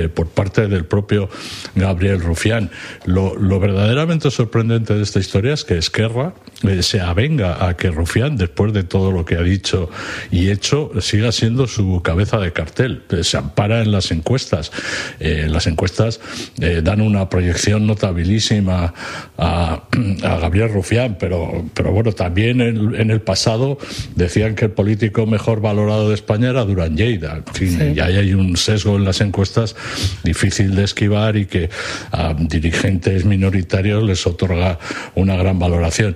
por parte del propio Gabriel Rufián. Lo verdaderamente sorprendente de esta historia es que Esquerra se avenga a que Rufián, después de todo lo que ha dicho y hecho, siga siendo su cabeza de cartel. Se ampara en las encuestas. Las encuestas dan una proyección notabilísima a Gabriel Rufián, pero bueno, también en el pasado decían que el político mejor valorado de España era Duran Lleida. En fin, sí. Y ahí hay un sesgo en las encuestas difícil de esquivar y que a dirigentes minoritarios les otorga una gran valoración.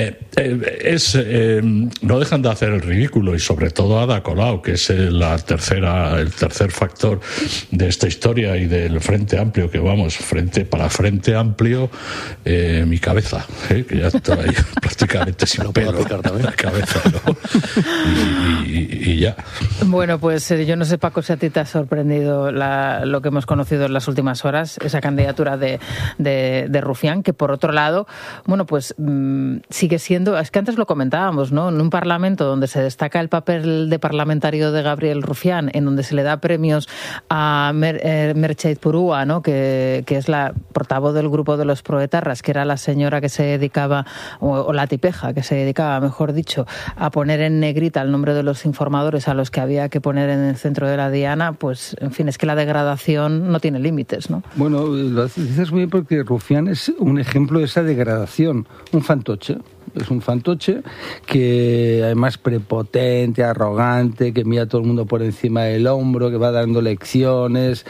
No dejan de hacer el ridículo, y sobre todo Ada Colau, que es el tercer factor de esta historia y del Frente Amplio, que vamos, Frente Amplio, mi cabeza, que ya está ahí prácticamente sin pelo en la cabeza, ¿no? y ya. Bueno, pues yo no sé, Paco, si a ti te ha sorprendido lo que hemos conocido en las últimas horas, esa candidatura de Rufián, que por otro lado, bueno, pues sigue siendo, es que antes lo comentábamos, ¿no? En un parlamento donde se destaca el papel de parlamentario de Gabriel Rufián, en donde se le da premios a Merche Purúa, ¿no? Que es la portavoz del grupo de los proetarras, que era la señora que se dedicaba, o la tipeja, que se dedicaba, mejor dicho, a poner en negrita el nombre de los informadores a los que había que poner en el centro de la diana. Pues, en fin, es que la degradación no tiene límites, ¿no? Bueno, lo dices muy bien, porque Rufián es un ejemplo de esa degradación, un fantoche. Es un fantoche que además prepotente, arrogante, que mira a todo el mundo por encima del hombro, que va dando lecciones.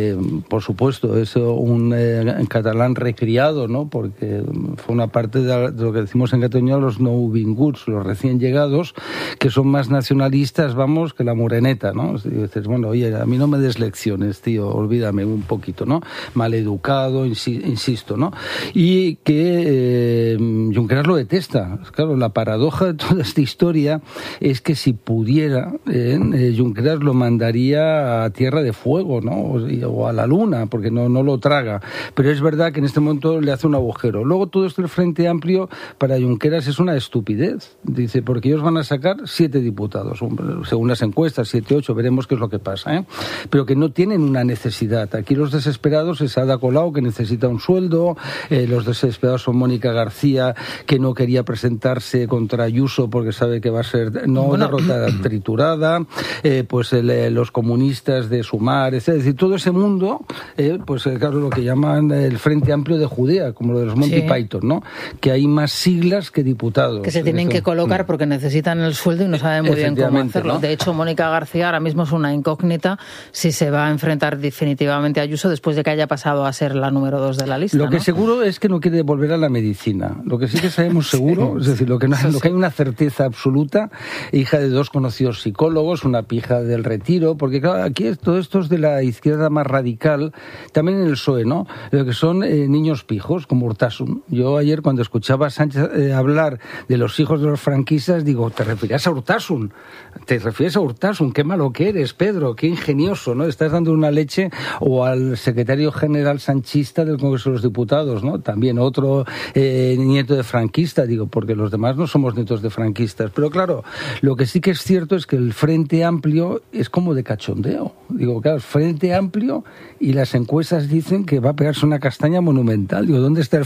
Por supuesto, es un catalán recriado, ¿no? Porque fue una parte de lo que decimos en Cataluña los nouvinguts, los recién llegados, que son más nacionalistas, vamos, que la moreneta, ¿no? Y dices, bueno, oye, a mí no me des lecciones, tío, olvídame un poquito, ¿no? Maleducado, insisto, ¿no? Y que Junqueras lo detesta. Claro, la paradoja de toda esta historia es que si pudiera, Junqueras lo mandaría a Tierra de Fuego, ¿no? O a la Luna, porque no lo traga. Pero es verdad que en este momento le hace un agujero. Luego todo esto del Frente Amplio para Junqueras es una estupidez. Dice, porque ellos van a sacar 7 diputados, según las encuestas, 7, 8, veremos qué es lo que pasa, ¿eh? Pero que no tienen una necesidad. Aquí los desesperados es Ada Colau, que necesita un sueldo, los desesperados son Mónica García, que no quería presentarse contra Ayuso porque sabe que va a ser derrotada, triturada, pues los comunistas de Sumar, es decir, todo ese mundo, pues claro, lo que llaman el Frente Amplio de Judea, como lo de los Monty Python, ¿no? Que hay más siglas que diputados. Que se tienen que colocar porque necesitan el sueldo y no saben muy bien cómo hacerlo, ¿no? De hecho, Mónica García ahora mismo es una incógnita si se va a enfrentar definitivamente a Ayuso después de que haya pasado a ser la número 2 de la lista. Lo que seguro es que no quiere volver a la medicina. Lo que sí que sabemos seguro, es decir, lo que hay una certeza absoluta, hija de 2 conocidos psicólogos, una pija del Retiro, porque claro, aquí todo esto es de la izquierda más radical, también en el PSOE, ¿no? Lo que son niños pijos, como Urtasun. Yo ayer, cuando escuchaba a Sánchez hablar de los hijos de los franquistas, digo, ¿te refieres a Urtasun? ¿Te refieres a Urtasun? Qué malo que eres, Pedro, qué ingenioso, ¿no? Estás dando una leche. O al secretario general sanchista del Congreso de los Diputados, ¿no? También otro nieto de franquista, digo, porque los demás no somos nietos de franquistas. Pero claro, lo que sí que es cierto es que el Frente Amplio es como de cachondeo. Digo, claro, Frente Amplio, y las encuestas dicen que va a pegarse una castaña monumental. Digo, ¿dónde está el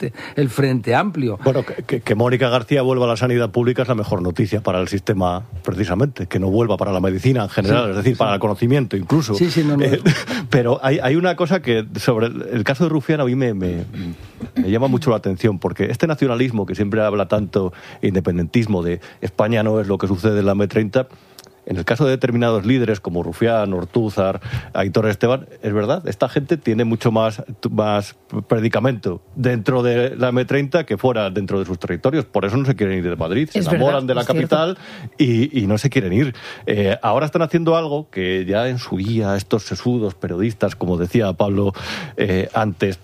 Frente Amplio? Bueno, que Mónica García vuelva a la sanidad pública es la mejor noticia para el sistema, precisamente. Que no vuelva para la medicina en general, es decir, para el conocimiento incluso. Sí, no. Pero hay una cosa que sobre el caso de Rufián a mí me llama mucho la atención, porque este nacionalismo que siempre habla tanto, independentismo, de España no es lo que sucede en la M30, en el caso de determinados líderes como Rufián, Ortúzar, Aitor Esteban, es verdad, esta gente tiene mucho más predicamento dentro de la M30 que fuera dentro de sus territorios. Por eso no se quieren ir de Madrid, se enamoran de la capital y no se quieren ir. Ahora están haciendo algo que ya en su día estos sesudos periodistas, como decía Pablo antes,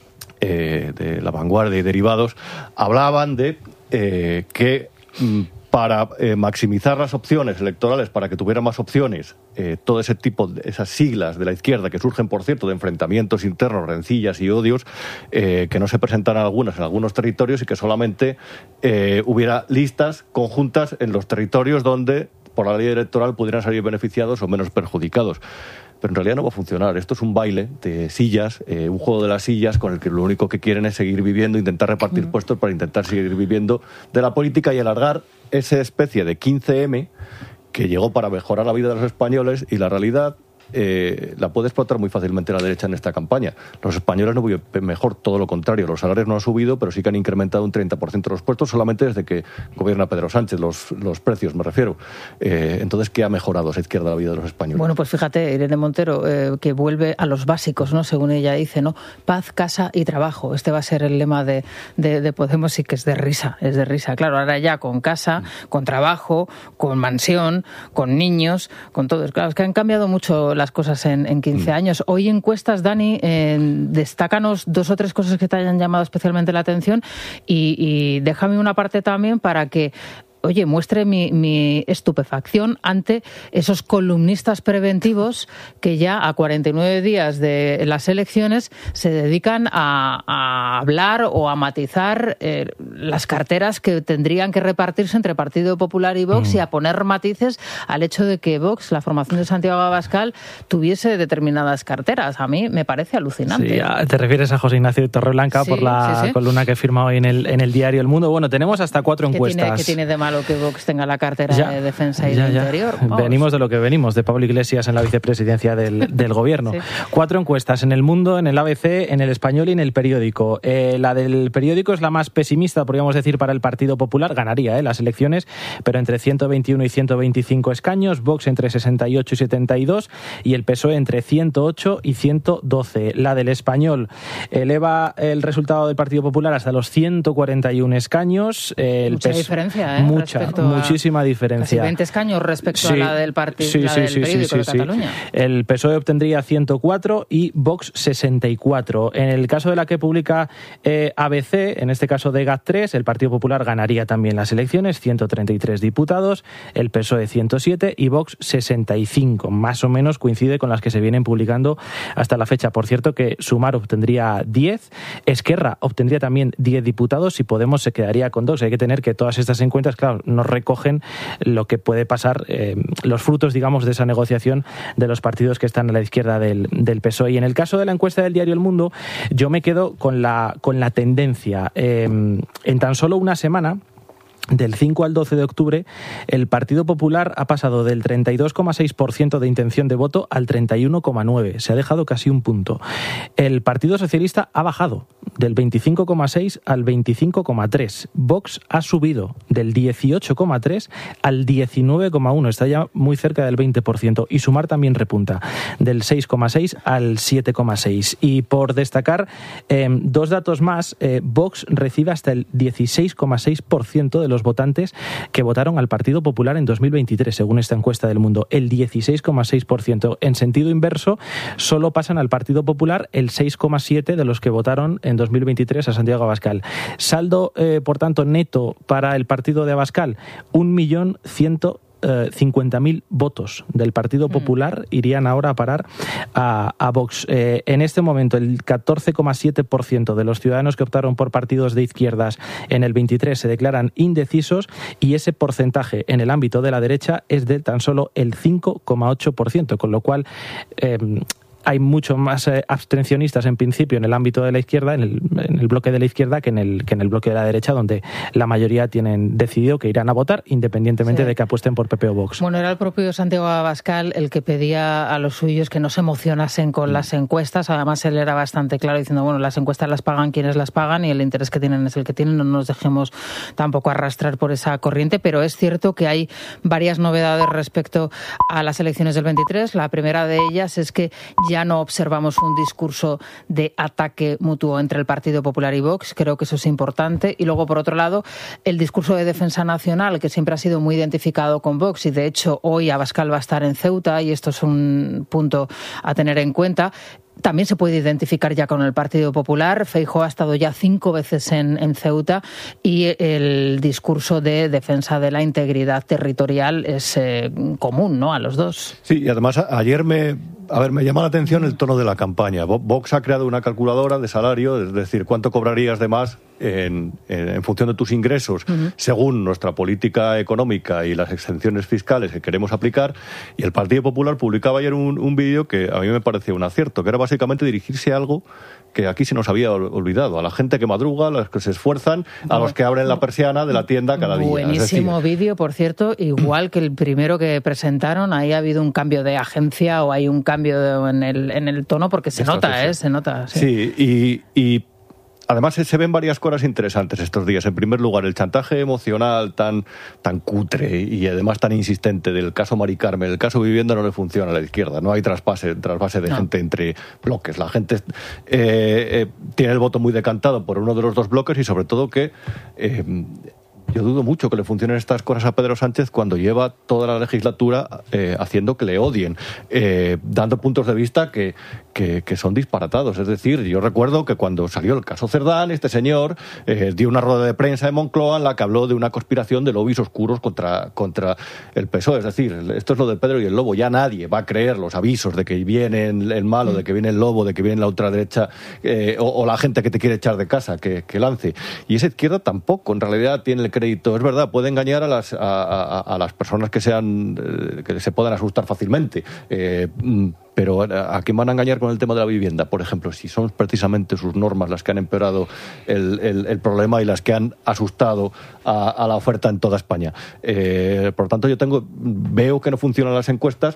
de La Vanguardia y derivados, hablaban de que para maximizar las opciones electorales, para que tuviera más opciones, todo ese tipo de esas siglas de la izquierda que surgen, por cierto, de enfrentamientos internos, rencillas y odios, que no se presentaran algunas en algunos territorios y que solamente hubiera listas conjuntas en los territorios donde por la ley electoral pudieran salir beneficiados o menos perjudicados. pero en realidad no va a funcionar. Esto es un baile de sillas, un juego de las sillas con el que lo único que quieren es seguir viviendo, intentar repartir puestos para intentar seguir viviendo de la política y alargar esa especie de 15M que llegó para mejorar la vida de los españoles, y la realidad la puede explotar muy fácilmente la derecha en esta campaña. Los españoles no viven mejor, todo lo contrario. Los salarios no han subido, pero sí que han incrementado un 30% los puestos solamente desde que gobierna Pedro Sánchez, los precios me refiero. Entonces, ¿qué ha mejorado esa izquierda la vida de los españoles? Bueno, pues fíjate, Irene Montero, que vuelve a los básicos, ¿no? Según ella dice, ¿no? Paz, casa y trabajo. Este va a ser el lema de Podemos, y que es de risa, Claro, ahora ya con casa, con trabajo, con mansión, con niños, con todo. Claro, es que han cambiado mucho las cosas en 15 años. Hoy encuestas, Dani, destácanos 2 o 3 cosas que te hayan llamado especialmente la atención y déjame una parte también para que muestre mi estupefacción ante esos columnistas preventivos que ya a 49 días de las elecciones se dedican a hablar o a matizar las carteras que tendrían que repartirse entre Partido Popular y Vox y a poner matices al hecho de que Vox, la formación de Santiago Abascal, tuviese determinadas carteras. A mí me parece alucinante. Sí, te refieres a José Ignacio Torreblanca por la columna que firma hoy en el diario El Mundo. Bueno, tenemos hasta 4 encuestas. ¿Qué tiene de malo que Vox tenga la cartera de defensa y de interior? Venimos de lo que venimos, de Pablo Iglesias en la vicepresidencia del gobierno. 4 encuestas en El Mundo, en el ABC, en El Español y en El Periódico. La del Periódico es la más pesimista, podríamos decir, para el Partido Popular. Ganaría las elecciones, pero entre 121 y 125 escaños, Vox entre 68 y 72 y el PSOE entre 108 y 112. La del Español eleva el resultado del Partido Popular hasta los 141 escaños. Mucha diferencia, muchísima diferencia. Casi 20 escaños respecto a la del Partido Periódico de Cataluña. El PSOE obtendría 104 y Vox 64. En el caso de la que publica ABC, en este caso de GAT3, el Partido Popular ganaría también las elecciones, 133 diputados, el PSOE 107 y Vox 65. Más o menos coincide con las que se vienen publicando hasta la fecha. Por cierto, que Sumar obtendría 10, Esquerra obtendría también 10 diputados y Podemos se quedaría con 2. Hay que tener que todas estas encuestas, claro, no recogen lo que puede pasar, los frutos, digamos, de esa negociación de los partidos que están a la izquierda del PSOE. Y en el caso de la encuesta del diario El Mundo, yo me quedo con la tendencia. En tan solo una semana, del 5 al 12 de octubre, el Partido Popular ha pasado del 32,6% de intención de voto al 31,9%. Se ha dejado casi un punto. El Partido Socialista ha bajado del 25,6% al 25,3%. Vox ha subido del 18,3% al 19,1%. Está ya muy cerca del 20%. Y Sumar también repunta del 6,6% al 7,6%. Y por destacar 2 datos más, Vox recibe hasta el 16,6% de los votantes que votaron al Partido Popular en 2023, según esta encuesta del Mundo. El 16,6%. En sentido inverso, solo pasan al Partido Popular el 6,7% de los que votaron en 2023 a Santiago Abascal. Saldo, por tanto, neto para el partido de Abascal, 1.150.000 votos del Partido Popular irían ahora a parar a Vox. En este momento, el 14,7% de los ciudadanos que optaron por partidos de izquierdas en el 23 se declaran indecisos, y ese porcentaje en el ámbito de la derecha es de tan solo el 5,8%, con lo cual hay mucho más abstencionistas en principio en el ámbito de la izquierda, en el bloque de la izquierda, que en el bloque de la derecha, donde la mayoría tienen decidido que irán a votar independientemente de que apuesten por PP o Vox. Bueno, era el propio Santiago Abascal el que pedía a los suyos que no se emocionasen con las encuestas. Además, él era bastante claro diciendo, bueno, las encuestas las pagan quienes las pagan y el interés que tienen es el que tienen. No nos dejemos tampoco arrastrar por esa corriente, pero es cierto que hay varias novedades respecto a las elecciones del 23. La primera de ellas es que ya no observamos un discurso de ataque mutuo entre el Partido Popular y Vox. Creo que eso es importante. Y luego, por otro lado, el discurso de defensa nacional, que siempre ha sido muy identificado con Vox, y de hecho hoy Abascal va a estar en Ceuta, y esto es un punto a tener en cuenta. También se puede identificar ya con el Partido Popular. Feijóo ha estado ya 5 veces en Ceuta, y el discurso de defensa de la integridad territorial es común, ¿no?, a los dos. Sí, y además ayer A ver, me llama la atención el tono de la campaña. Vox ha creado una calculadora de salario, es decir, cuánto cobrarías de más en función de tus ingresos, según nuestra política económica y las exenciones fiscales que queremos aplicar. Y el Partido Popular publicaba ayer un vídeo que a mí me parecía un acierto, que era básicamente dirigirse a algo que aquí se nos había olvidado, a la gente que madruga, a los que se esfuerzan, a los que abren la persiana de la tienda cada día. Buenísimo vídeo, por cierto, igual que el primero que presentaron, ahí ha habido un cambio de agencia o hay un cambio en el tono, porque se nota, se nota. Sí, y además se ven varias cosas interesantes estos días. En primer lugar, el chantaje emocional tan cutre y además tan insistente del caso Mari Carmen. El caso Vivienda no le funciona a la izquierda. No hay trasvase de gente entre bloques. La gente tiene el voto muy decantado por uno de los dos bloques y sobre todo que... yo dudo mucho que le funcionen estas cosas a Pedro Sánchez cuando lleva toda la legislatura haciendo que le odien, dando puntos de vista que son disparatados. Es decir, yo recuerdo que cuando salió el caso Cerdán, este señor dio una rueda de prensa en Moncloa en la que habló de una conspiración de lobbies oscuros contra el PSOE. Es decir, esto es lo de Pedro y el Lobo. Ya nadie va a creer los avisos de que viene el malo, de que viene el lobo, de que viene la ultraderecha o la gente que te quiere echar de casa, que lance. Y esa izquierda tampoco, en realidad, tiene el crédito. Es verdad, puede engañar a las personas que se puedan asustar fácilmente. Pero ¿a quién van a engañar con el tema de la vivienda? Por ejemplo, si son precisamente sus normas las que han empeorado el problema y las que han asustado a la oferta en toda España. Por tanto, veo que no funcionan las encuestas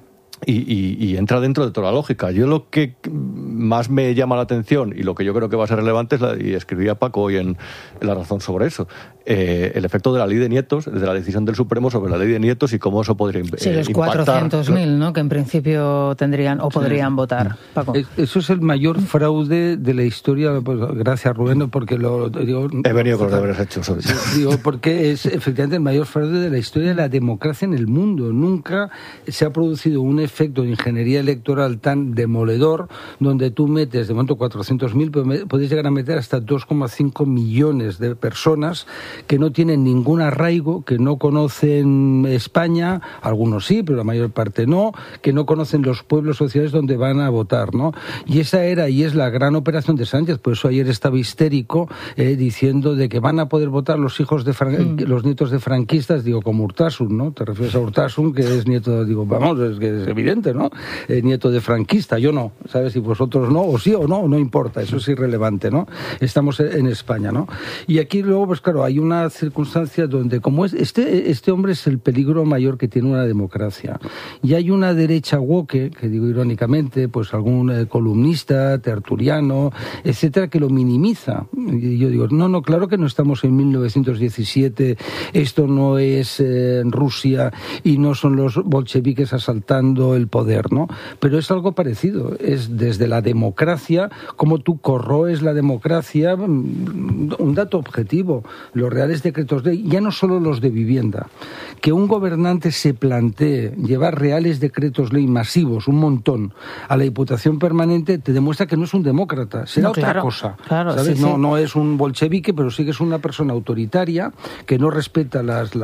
y entra dentro de toda la lógica. Yo lo que más me llama la atención y lo que yo creo que va a ser relevante y escribía Paco hoy en La Razón sobre eso, el efecto de la ley de nietos, de la decisión del Supremo sobre la ley de nietos y cómo eso podría impactar. Sí, los 400.000, ¿no?, que en principio tendrían o podrían votar. Paco. Eso es el mayor fraude de la historia, pues, gracias Rubén, porque he venido con los deberes hechos. Digo, porque es efectivamente el mayor fraude de la historia de la democracia en el mundo. Nunca se ha producido un efecto de ingeniería electoral tan demoledor, donde tú metes de momento 400.000, pero puedes llegar a meter hasta 2,5 millones de personas que no tienen ningún arraigo, que no conocen España, algunos sí, pero la mayor parte no, que no conocen los pueblos o ciudades donde van a votar, ¿no? Y esa era y es la gran operación de Sánchez. Por eso ayer estaba histérico diciendo de que van a poder votar los hijos de los nietos de franquistas, digo, como Urtasun, ¿no? Te refieres a Urtasun, que es nieto, digo, vamos, es que es evidente, ¿no? Nieto de franquista, yo no, ¿sabes? Si vosotros no, o sí o no importa, eso es irrelevante, ¿no? Estamos en España, ¿no? Y aquí luego, pues claro, hay una circunstancia donde, como es este hombre es el peligro mayor que tiene una democracia. Y hay una derecha woke, que digo irónicamente, pues algún columnista, tertuliano, etcétera, que lo minimiza. Y yo digo, no, claro que no estamos en 1917, esto no es Rusia y no son los bolcheviques asaltando el poder, ¿no? Pero es algo parecido, es desde la democracia, como tú corroes la democracia, un dato objetivo, los reales decretos ley, ya no solo los de vivienda, que un gobernante se plantee llevar reales decretos ley masivos, un montón, a la Diputación Permanente, te demuestra que no es un demócrata, será otra cosa, claro, ¿sabes? Sí. No es un bolchevique, pero sí que es una persona autoritaria que no respeta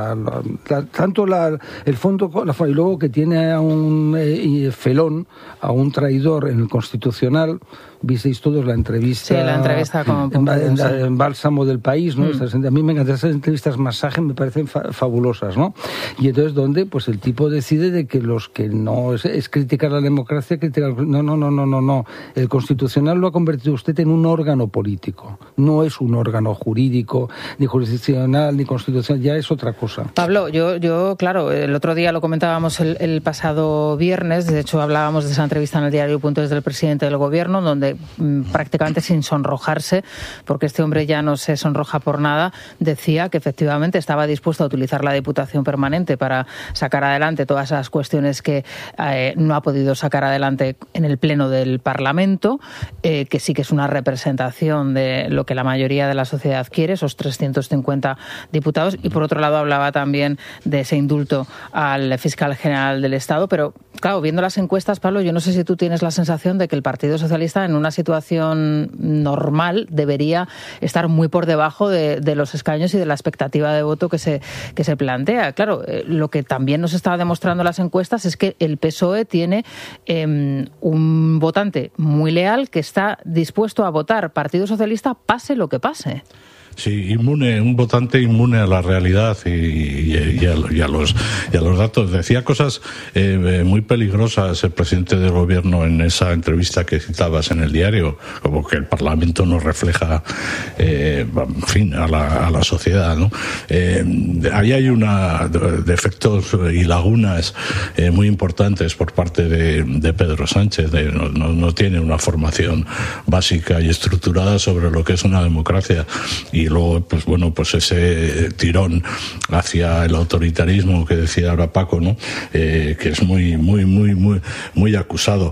tanto el fondo y luego que tiene a un felón, a un traidor en el Constitucional. Visteis todos la entrevista. Sí, la entrevista con en Bálsamo del País, ¿no? A mí me encantan esas entrevistas masaje, me parecen fabulosas, ¿no? Y entonces donde pues el tipo decide de que los que no es criticar la democracia, no. El Constitucional lo ha convertido usted en un órgano político. No es un órgano jurídico, ni jurisdiccional, ni constitucional, ya es otra cosa. Pablo, yo claro, el otro día lo comentábamos el pasado viernes, de hecho hablábamos de esa entrevista en el diario.es del presidente del gobierno, donde prácticamente sin sonrojarse, porque este hombre ya no se sonroja por nada, decía que efectivamente estaba dispuesto a utilizar la Diputación Permanente para sacar adelante todas esas cuestiones que no ha podido sacar adelante en el Pleno del Parlamento, que sí que es una representación de lo que la mayoría de la sociedad quiere, esos 350 diputados, y por otro lado hablaba también de ese indulto al fiscal general del Estado, pero claro, viendo las encuestas, Pablo, yo no sé si tú tienes la sensación de que el Partido Partido Socialista en una situación normal debería estar muy por debajo de los escaños y de la expectativa de voto que se plantea. Claro, lo que también nos está demostrando las encuestas es que el PSOE tiene un votante muy leal que está dispuesto a votar Partido Socialista pase lo que pase. Sí, un votante inmune a la realidad y a los datos. Decía cosas muy peligrosas el presidente del gobierno en esa entrevista que citabas en el diario, como que el Parlamento no refleja, en fin, a la sociedad, ¿no? Ahí hay una defectos y lagunas muy importantes por parte de Pedro Sánchez. No tiene una formación básica y estructurada sobre lo que es una democracia. Y luego, pues ese tirón hacia el autoritarismo que decía ahora Paco, ¿no? Que es muy acusado.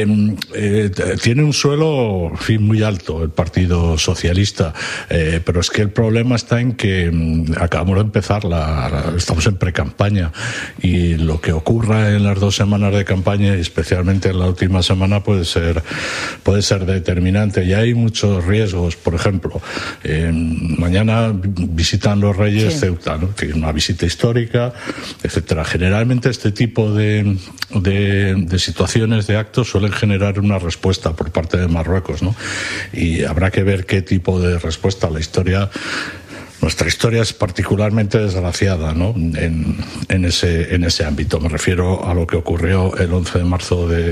Tiene un suelo, en fin, muy alto el Partido Socialista, pero es que el problema está en que acabamos de empezar, estamos en precampaña, y lo que ocurra en las 2 semanas de campaña, y especialmente en la última semana, puede ser determinante. Y hay muchos riesgos. Por ejemplo, mañana visitan los Reyes Ceuta, ¿no? Que es una visita histórica, etcétera. Generalmente este tipo de situaciones, de actos, suelen generar una respuesta por parte de Marruecos, ¿no? Y habrá que ver qué tipo de respuesta. Nuestra historia es particularmente desgraciada, ¿no? En ese ámbito. Me refiero a lo que ocurrió el 11 de marzo de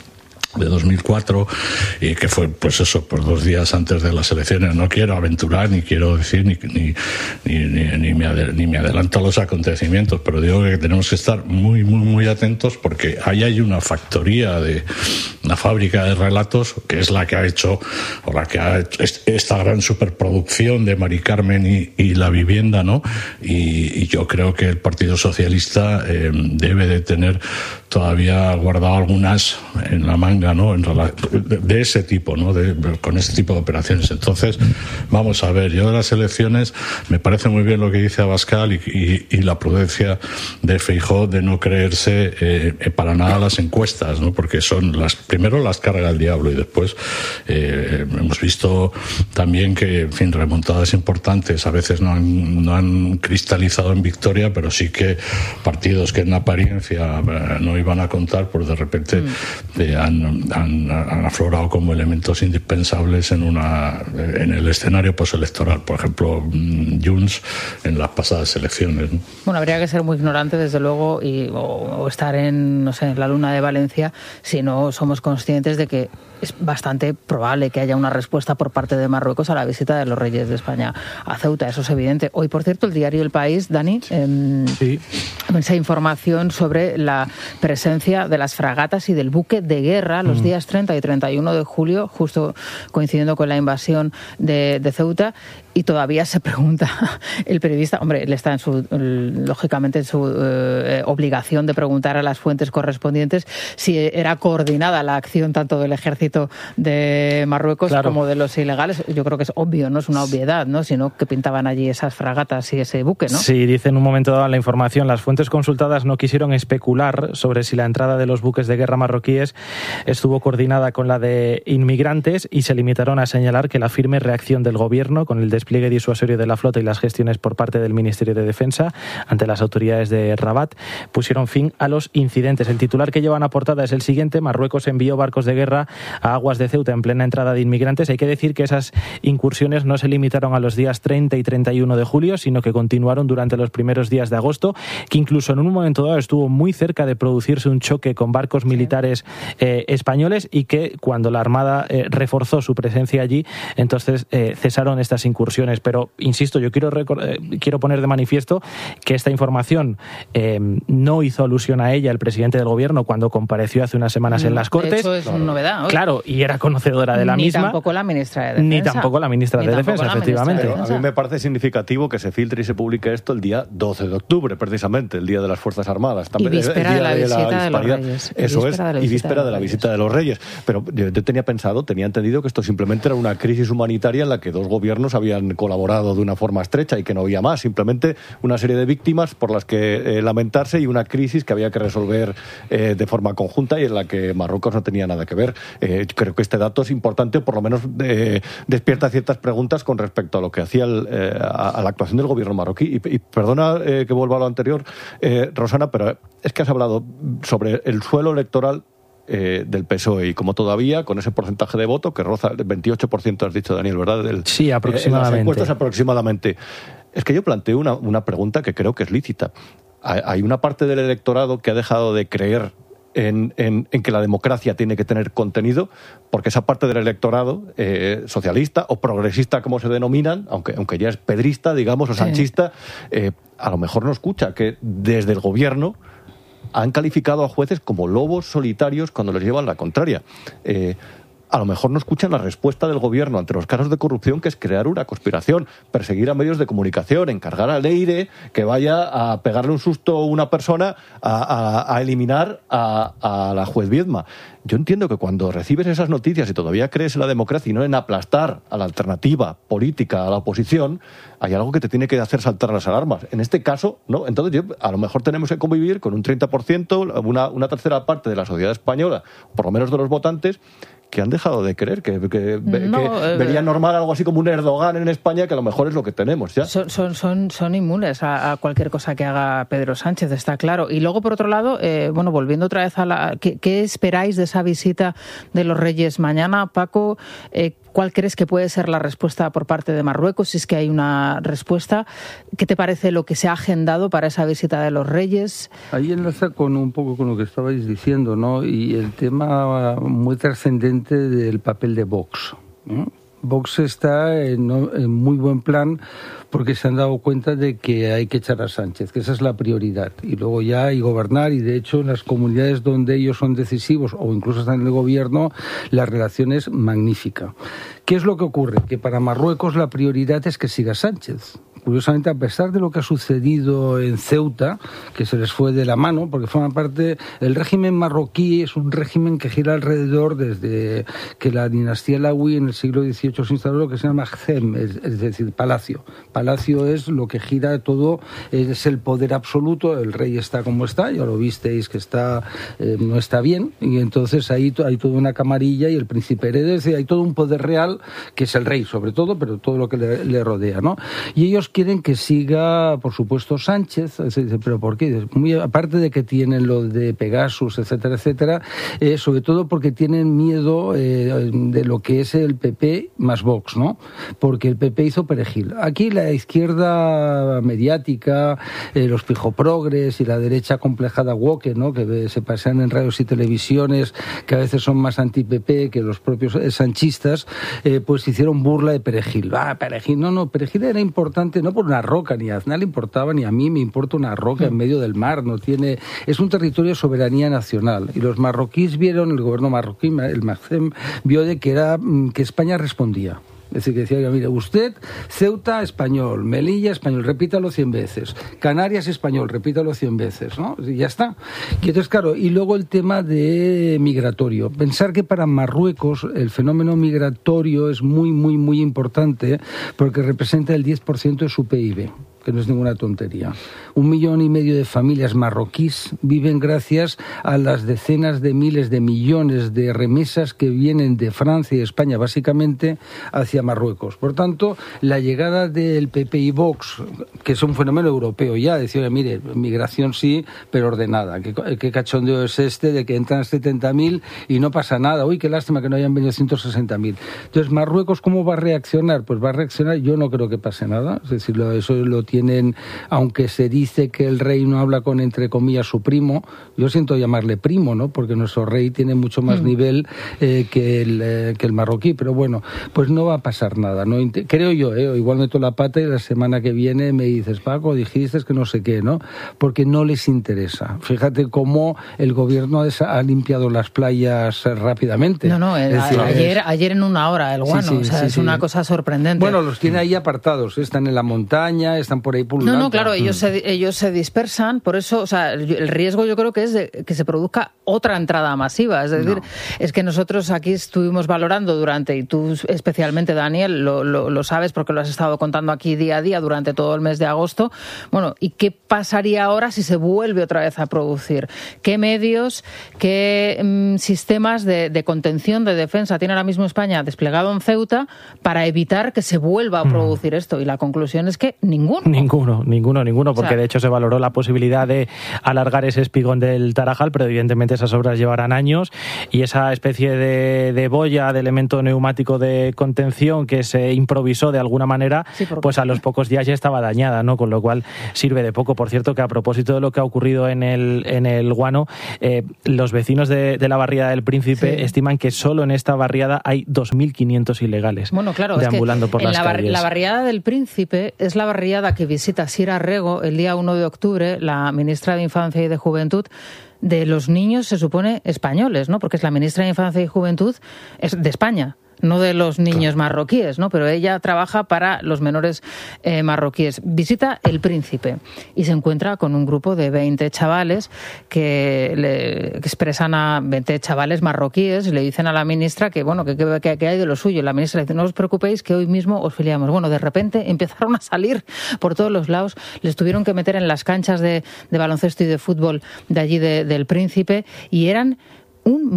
2004, y que fue, pues 2 días antes de las elecciones. No quiero aventurar, ni quiero decir, ni me adelanto a los acontecimientos, pero digo que tenemos que estar muy atentos, porque ahí hay una fábrica de relatos, que es la que ha hecho esta gran superproducción de Mari Carmen y La Vivienda, ¿no? Y yo creo que el Partido Socialista debe de tener todavía guardado algunas en la manga, ¿no? De ese tipo, ¿no? Con ese tipo de operaciones. Entonces, vamos a ver. Yo de las elecciones me parece muy bien lo que dice Abascal y la prudencia de Feijóo de no creerse para nada las encuestas, ¿no? Porque son primero las carga el diablo, y después hemos visto también que, en fin, remontadas importantes a veces no han cristalizado en victoria, pero sí que partidos que en apariencia no iban a contar, pues de repente han aflorado como elementos indispensables en el escenario postelectoral. Por ejemplo, Junts en las pasadas elecciones, ¿no? Bueno, habría que ser muy ignorante, desde luego, o estar en la luna de Valencia, si no somos conscientes de que es bastante probable que haya una respuesta por parte de Marruecos a la visita de los Reyes de España a Ceuta. Eso es evidente. Hoy, por cierto, el diario El País, Dani, esa información sobre la presencia de las fragatas y del buque de guerra los días 30 y 31 de julio, justo coincidiendo con la invasión de Ceuta, y todavía se pregunta el periodista, hombre, él está lógicamente en su obligación de preguntar a las fuentes correspondientes si era coordinada la acción tanto del ejército de Marruecos como de los ilegales. Yo creo que es obvio, no es una obviedad, ¿no? Sino que pintaban allí esas fragatas y ese buque, ¿no? Sí, dice en un momento dado en la información, las fuentes consultadas no quisieron especular sobre si la entrada de los buques de guerra marroquíes estuvo coordinada con la de inmigrantes, y se limitaron a señalar que la firme reacción del gobierno con el despliegue disuasorio de la flota y las gestiones por parte del Ministerio de Defensa ante las autoridades de Rabat pusieron fin a los incidentes. El titular que llevan a portada es el siguiente: Marruecos envió barcos de guerra a aguas de Ceuta en plena entrada de inmigrantes. Hay que decir que esas incursiones no se limitaron a los días 30 y 31 de julio, sino que continuaron durante los primeros días de agosto, que incluso en un momento dado estuvo muy cerca de producirse un choque con barcos militares españoles, y que cuando la Armada reforzó su presencia allí, entonces cesaron estas incursiones. Pero, insisto, yo quiero poner de manifiesto que esta información no hizo alusión a ella el presidente del gobierno cuando compareció hace unas semanas en las Cortes. De hecho, es una novedad. Claro, y era conocedora de la misma. Ni tampoco la ministra de Defensa. Ni tampoco la ministra de Defensa, efectivamente. Pero a mí me parece significativo que se filtre y se publique esto el día 12 de octubre, precisamente, el Día de las Fuerzas Armadas. También, y víspera de la visita de los Reyes. Eso es, y víspera de la visita de los Reyes. Pero yo tenía entendido que esto simplemente era una crisis humanitaria en la que 2 gobiernos habían colaborado de una forma estrecha y que no había más. Simplemente una serie de víctimas por las que lamentarse, y una crisis que había que resolver de forma conjunta, y en la que Marruecos no tenía nada que ver. Creo que este dato es importante, por lo menos despierta ciertas preguntas con respecto a lo que hacía a la actuación del gobierno marroquí. Y perdona que vuelva a lo anterior, Rosana, pero es que has hablado sobre el suelo electoral del PSOE, y como todavía con ese porcentaje de voto que roza el 28%, has dicho, Daniel, ¿verdad? Sí, aproximadamente. En las encuestas aproximadamente. Es que yo planteo una pregunta que creo que es lícita. Hay una parte del electorado que ha dejado de creer en que la democracia tiene que tener contenido, porque esa parte del electorado socialista o progresista, como se denominan, aunque ya es pedrista, digamos, o sanchista, a lo mejor no escucha que desde el gobierno han calificado a jueces como lobos solitarios cuando les llevan la contraria. A lo mejor no escuchan la respuesta del gobierno ante los casos de corrupción, que es crear una conspiración, perseguir a medios de comunicación, encargar al Leire que vaya a pegarle un susto a una persona, a eliminar a la juez Viedma. Yo entiendo que cuando recibes esas noticias y todavía crees en la democracia y no en aplastar a la alternativa política, a la oposición, hay algo que te tiene que hacer saltar las alarmas. En este caso, no. Entonces, a lo mejor tenemos que convivir con un 30%, una tercera parte de la sociedad española, por lo menos de los votantes, que han dejado de creer, que vería normal algo así como un Erdogan en España, que a lo mejor es lo que tenemos ya. Son inmunes a cualquier cosa que haga Pedro Sánchez, está claro. Y luego, por otro lado, volviendo otra vez ¿qué esperáis de esa visita de los Reyes mañana, Paco? ¿Cuál crees que puede ser la respuesta por parte de Marruecos, si es que hay una respuesta? ¿Qué te parece lo que se ha agendado para esa visita de los Reyes? Ahí enlaza un poco con lo que estabais diciendo, ¿no? Y el tema muy trascendente del papel de Vox, ¿no? Vox está en muy buen plan, porque se han dado cuenta de que hay que echar a Sánchez, que esa es la prioridad, y luego ya hay gobernar, y de hecho en las comunidades donde ellos son decisivos o incluso están en el gobierno, la relación es magnífica. ¿Qué es lo que ocurre? Que para Marruecos la prioridad es que siga Sánchez. Curiosamente, a pesar de lo que ha sucedido en Ceuta, que se les fue de la mano, porque forma parte, el régimen marroquí es un régimen que gira alrededor desde que la dinastía Alawi en el siglo XVIII se instaló, lo que se llama Mahzem, es decir, palacio. Palacio es lo que gira todo, es el poder absoluto, el rey está como está, ya lo visteis que está no está bien, y entonces ahí hay toda una camarilla y el príncipe heredero, es decir, hay todo un poder real, que es el rey sobre todo, pero todo lo que le rodea, ¿no? Y ellos quieren que siga, por supuesto, Sánchez. ¿Pero por qué? Muy aparte de que tienen lo de Pegasus, etcétera, etcétera, sobre todo porque tienen miedo de lo que es el PP más Vox, ¿no? Porque el PP hizo perejil. Aquí la izquierda mediática, los pijoprogres y la derecha complejada woke, ¿no? Que se pasean en radios y televisiones, que a veces son más anti-PP que los propios sanchistas, pues hicieron burla de perejil. Perejil, no, perejil era importante no por una roca, ni a Aznar le importaba, ni a mí me importa una roca en medio del mar, es un territorio de soberanía nacional, y los marroquíes vieron, el gobierno marroquí, el Mahzem, vio de que España respondía. Es decir, que decía, mire, usted, Ceuta, español, Melilla, español, repítalo 100 veces, Canarias, español, repítalo 100 veces, ¿no? Y ya está. Y entonces, claro, y luego el tema de migratorio. Pensar que para Marruecos el fenómeno migratorio es muy, muy, muy importante, porque representa el 10% de su PIB. Que no es ninguna tontería. 1,5 millones de familias marroquíes viven gracias a las decenas de miles de millones de remesas que vienen de Francia y España, básicamente, hacia Marruecos. Por tanto, la llegada del PP y Vox, que es un fenómeno europeo ya, decía, mire, migración sí, pero ordenada. ¿Qué cachondeo es este de que entran 70.000 y no pasa nada? Uy, qué lástima que no hayan venido 160.000. Entonces, ¿Marruecos cómo va a reaccionar? Pues va a reaccionar, yo no creo que pase nada. Es decir, eso lo tienen, aunque se dice que el rey no habla con, entre comillas, su primo, yo siento llamarle primo, ¿no? Porque nuestro rey tiene mucho más nivel que el marroquí, pero bueno, pues no va a pasar nada, ¿no? Creo yo, igual meto la pata y la semana que viene me dices, Paco, dijiste que no sé qué, ¿no? Porque no les interesa. Fíjate cómo el gobierno ha limpiado las playas rápidamente. No, ayer en una hora el guano, es una cosa sorprendente. Bueno, los tiene ahí apartados, están en la montaña, están están por ahí pululando. No, claro, ellos se dispersan, por eso, o sea, el riesgo yo creo que es de que se produzca otra entrada masiva. Es decir, es que nosotros aquí estuvimos valorando durante, y tú especialmente, Daniel, lo sabes porque lo has estado contando aquí día a día durante todo el mes de agosto. Bueno, ¿y qué pasaría ahora si se vuelve otra vez a producir? ¿Qué medios, qué sistemas de contención, de defensa tiene ahora mismo España desplegado en Ceuta para evitar que se vuelva a producir esto? Y la conclusión es que ninguno, porque o sea, de hecho se valoró la posibilidad de alargar ese espigón del Tarajal, pero evidentemente esas obras llevarán años y esa especie de boya, de elemento neumático de contención que se improvisó de alguna manera, pues a los pocos días ya estaba dañada, ¿no? Con lo cual sirve de poco. Por cierto, que a propósito de lo que ha ocurrido en el Guano, los vecinos de la barriada del Príncipe estiman que solo en esta barriada hay 2.500 ilegales deambulando por las calles. La barriada del Príncipe es la barriada que visita Sira Rego el día 1 de octubre, la ministra de Infancia y de Juventud, de los niños, se supone, españoles, ¿no? Porque es la ministra de Infancia y Juventud es de España, no de los niños marroquíes, ¿no? Pero ella trabaja para los menores marroquíes. Visita el Príncipe y se encuentra con un grupo de 20 chavales que le expresan a 20 chavales marroquíes y le dicen a la ministra que, bueno, que hay de lo suyo. La ministra dice, no os preocupéis, que hoy mismo os filiamos. Bueno, de repente empezaron a salir por todos los lados, les tuvieron que meter en las canchas de baloncesto y de fútbol de allí del Príncipe y eran 1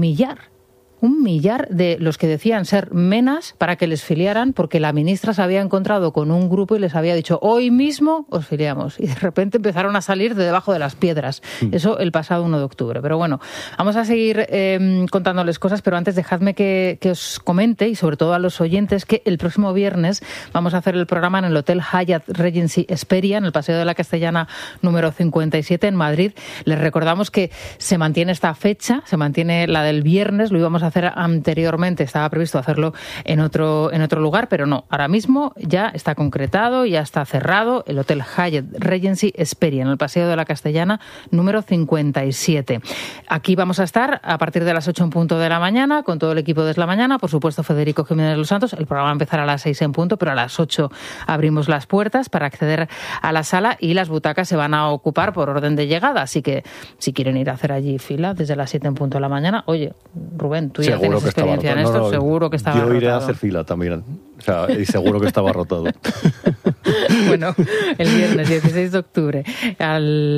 millar de los que decían ser menas para que les filiaran, porque la ministra se había encontrado con un grupo y les había dicho, hoy mismo os filiamos. Y de repente empezaron a salir de debajo de las piedras. Eso el pasado 1 de octubre. Pero bueno, vamos a seguir contándoles cosas, pero antes dejadme que os comente, y sobre todo a los oyentes, que el próximo viernes vamos a hacer el programa en el Hotel Hyatt Regency Hesperia, en el Paseo de la Castellana número 57 en Madrid. Les recordamos que se mantiene esta fecha, se mantiene la del viernes, lo íbamos a hacer anteriormente, estaba previsto hacerlo en otro lugar, pero no, ahora mismo ya está concretado, ya está cerrado el Hotel Hyatt Regency Hesperia en el Paseo de la Castellana número 57. Aquí vamos a estar a partir de las 8 en punto de la mañana con todo el equipo de Es la Mañana, por supuesto Federico Jiménez Los Santos. El programa va a empezar a las 6 en punto, pero a las 8 abrimos las puertas para acceder a la sala y las butacas se van a ocupar por orden de llegada, así que si quieren ir a hacer allí fila desde las 7 en punto de la mañana, oye, Rubén, tú ya tienes experiencia en esto, seguro que estaba rotado. Yo iré rotado. a hacer fila también, o sea, y seguro que estaba rotado. Bueno, el viernes 16 de octubre a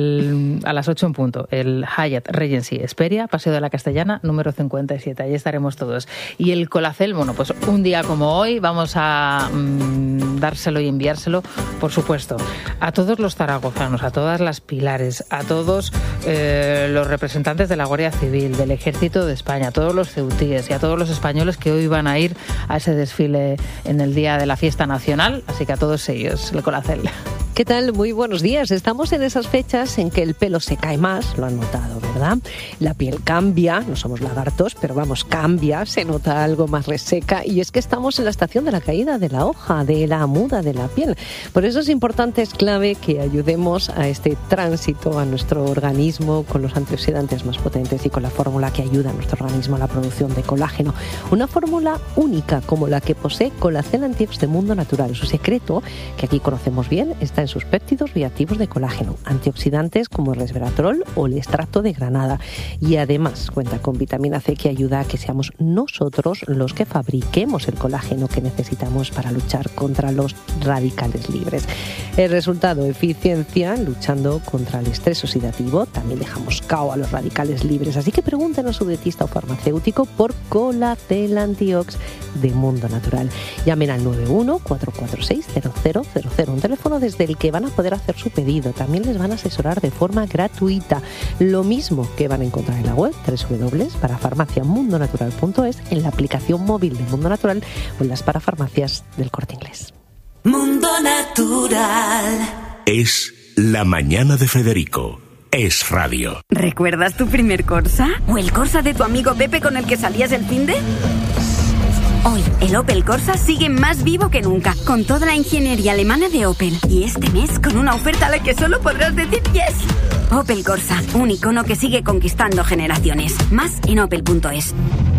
las 8 en punto, el Hyatt Regency Hesperia, Paseo de la Castellana número 57, ahí estaremos todos. Y el Colacel, bueno, pues un día como hoy vamos a dárselo y enviárselo, por supuesto, a todos los zaragozanos, a todas las pilares, a todos los representantes de la Guardia Civil, del Ejército de España, a todos los ceutíes y a todos los españoles que hoy van a ir a ese desfile en el día de la fiesta nacional, así que a todos ellos, el Colacel. ¿Qué tal? Muy buenos días. Estamos en esas fechas en que el pelo se cae más, lo han notado, ¿verdad? La piel cambia, no somos lagartos, pero vamos, cambia, se nota algo más reseca, y es que estamos en la estación de la caída de la hoja, de la muda de la piel. Por eso es importante, es clave que ayudemos a este tránsito, a nuestro organismo, con los antioxidantes más potentes y con la fórmula que ayuda a nuestro organismo a la producción de colágeno. Una fórmula única como la que posee Colacel Antiox de Mundo Natural. Su secreto, que aquí conocemos bien, está en sus péptidos bioactivos de colágeno, antioxidantes como el resveratrol o el extracto de granada, y además cuenta con vitamina C que ayuda a que seamos nosotros los que fabriquemos el colágeno que necesitamos para luchar contra los radicales libres. El resultado, eficiencia luchando contra el estrés oxidativo. También dejamos cao a los radicales libres, así que pregunten a su dietista o farmacéutico por Colacel Antiox de Mundo Natural. Llamen al 91-446-0000, un teléfono desde el que van a poder hacer su pedido. También les van a asesorar de forma gratuita, lo mismo que van a encontrar en la web www.parafarmaciamundonatural.es, en la aplicación móvil de Mundo Natural o en las parafarmacias del Corte Inglés. Mundo Natural. Es la mañana de Federico. Es radio. ¿Recuerdas tu primer Corsa? ¿O el Corsa de tu amigo Pepe con el que salías el finde? Hoy, el Opel Corsa sigue más vivo que nunca, con toda la ingeniería alemana de Opel. Y este mes, con una oferta a la que solo podrás decir yes. Opel Corsa, un icono que sigue conquistando generaciones. Más en opel.es.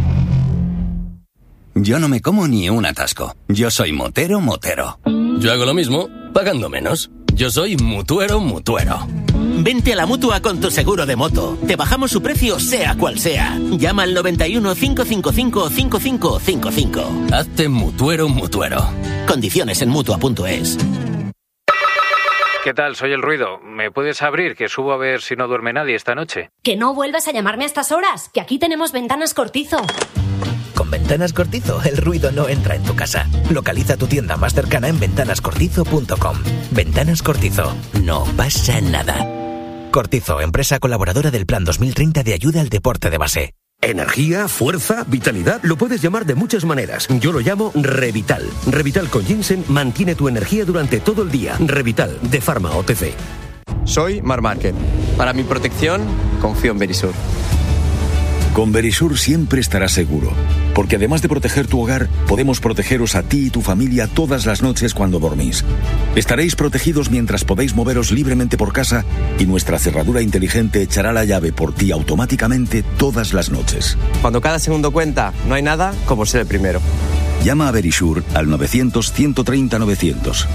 Yo no me como ni un atasco. Yo soy motero. Yo hago lo mismo, pagando menos. Yo soy Mutuero. Vente a la Mutua con tu seguro de moto. Te bajamos su precio sea cual sea. Llama al 91 555 5555. Hazte Mutuero. Condiciones en Mutua.es. ¿Qué tal? Soy El Ruido. ¿Me puedes abrir? Que subo a ver si no duerme nadie esta noche. Que no vuelvas a llamarme a estas horas, que aquí tenemos Ventanas Cortizo. Con Ventanas Cortizo, el ruido no entra en tu casa. Localiza tu tienda más cercana en ventanascortizo.com. Ventanas Cortizo. No pasa nada. Cortizo, empresa colaboradora del Plan 2030 de ayuda al deporte de base. Energía, fuerza, vitalidad, lo puedes llamar de muchas maneras. Yo lo llamo Revital. Revital con ginseng mantiene tu energía durante todo el día. Revital, de Pharma OTC. Soy Marc Márquez. Para mi protección, confío en Verisur. Con Verisur siempre estarás seguro, porque además de proteger tu hogar, podemos protegeros a ti y tu familia todas las noches cuando dormís. Estaréis protegidos mientras podéis moveros libremente por casa y nuestra cerradura inteligente echará la llave por ti automáticamente todas las noches. Cuando cada segundo cuenta, no hay nada como ser el primero. Llama a Verisur al 900-130-900.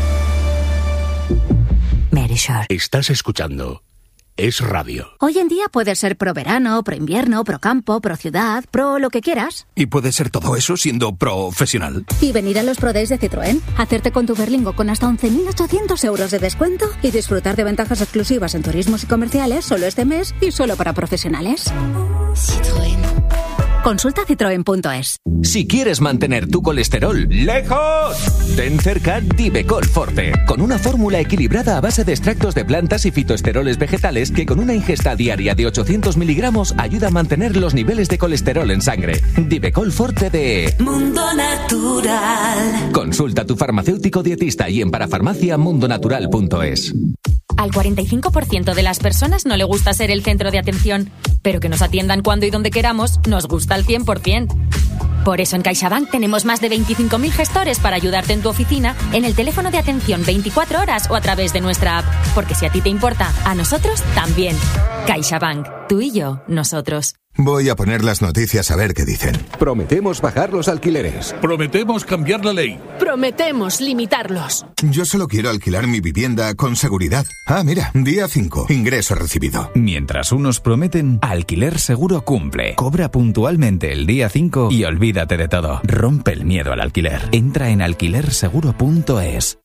Verisur. Estás escuchando Es Radio. Hoy en día puedes ser pro verano, pro invierno, pro campo, pro ciudad, pro lo que quieras. Y puedes ser todo eso siendo profesional. Y venir a los Pro Days de Citroën, hacerte con tu Berlingo con hasta 11.800 euros de descuento y disfrutar de ventajas exclusivas en turismos y comerciales solo este mes y solo para profesionales. Citroën. Consulta citroen.es. Si quieres mantener tu colesterol lejos, ten cerca Divecol Forte, con una fórmula equilibrada a base de extractos de plantas y fitoesteroles vegetales que con una ingesta diaria de 800 miligramos ayuda a mantener los niveles de colesterol en sangre. Divecol Forte de Mundo Natural. Consulta a tu farmacéutico dietista y en parafarmaciamundonatural.es. Al 45% de las personas no le gusta ser el centro de atención, pero que nos atiendan cuando y donde queramos nos gusta al 100%. Por eso en CaixaBank tenemos más de 25.000 gestores para ayudarte en tu oficina, en el teléfono de atención 24 horas o a través de nuestra app. Porque si a ti te importa, a nosotros también. CaixaBank. Tú y yo, nosotros. Voy a poner las noticias a ver qué dicen. Prometemos bajar los alquileres. Prometemos cambiar la ley. Prometemos limitarlos. Yo solo quiero alquilar mi vivienda con seguridad. Ah, mira, día 5, ingreso recibido. Mientras unos prometen, Alquiler Seguro cumple. Cobra puntualmente el día 5 y olvídate de todo. Rompe el miedo al alquiler. Entra en alquilerseguro.es.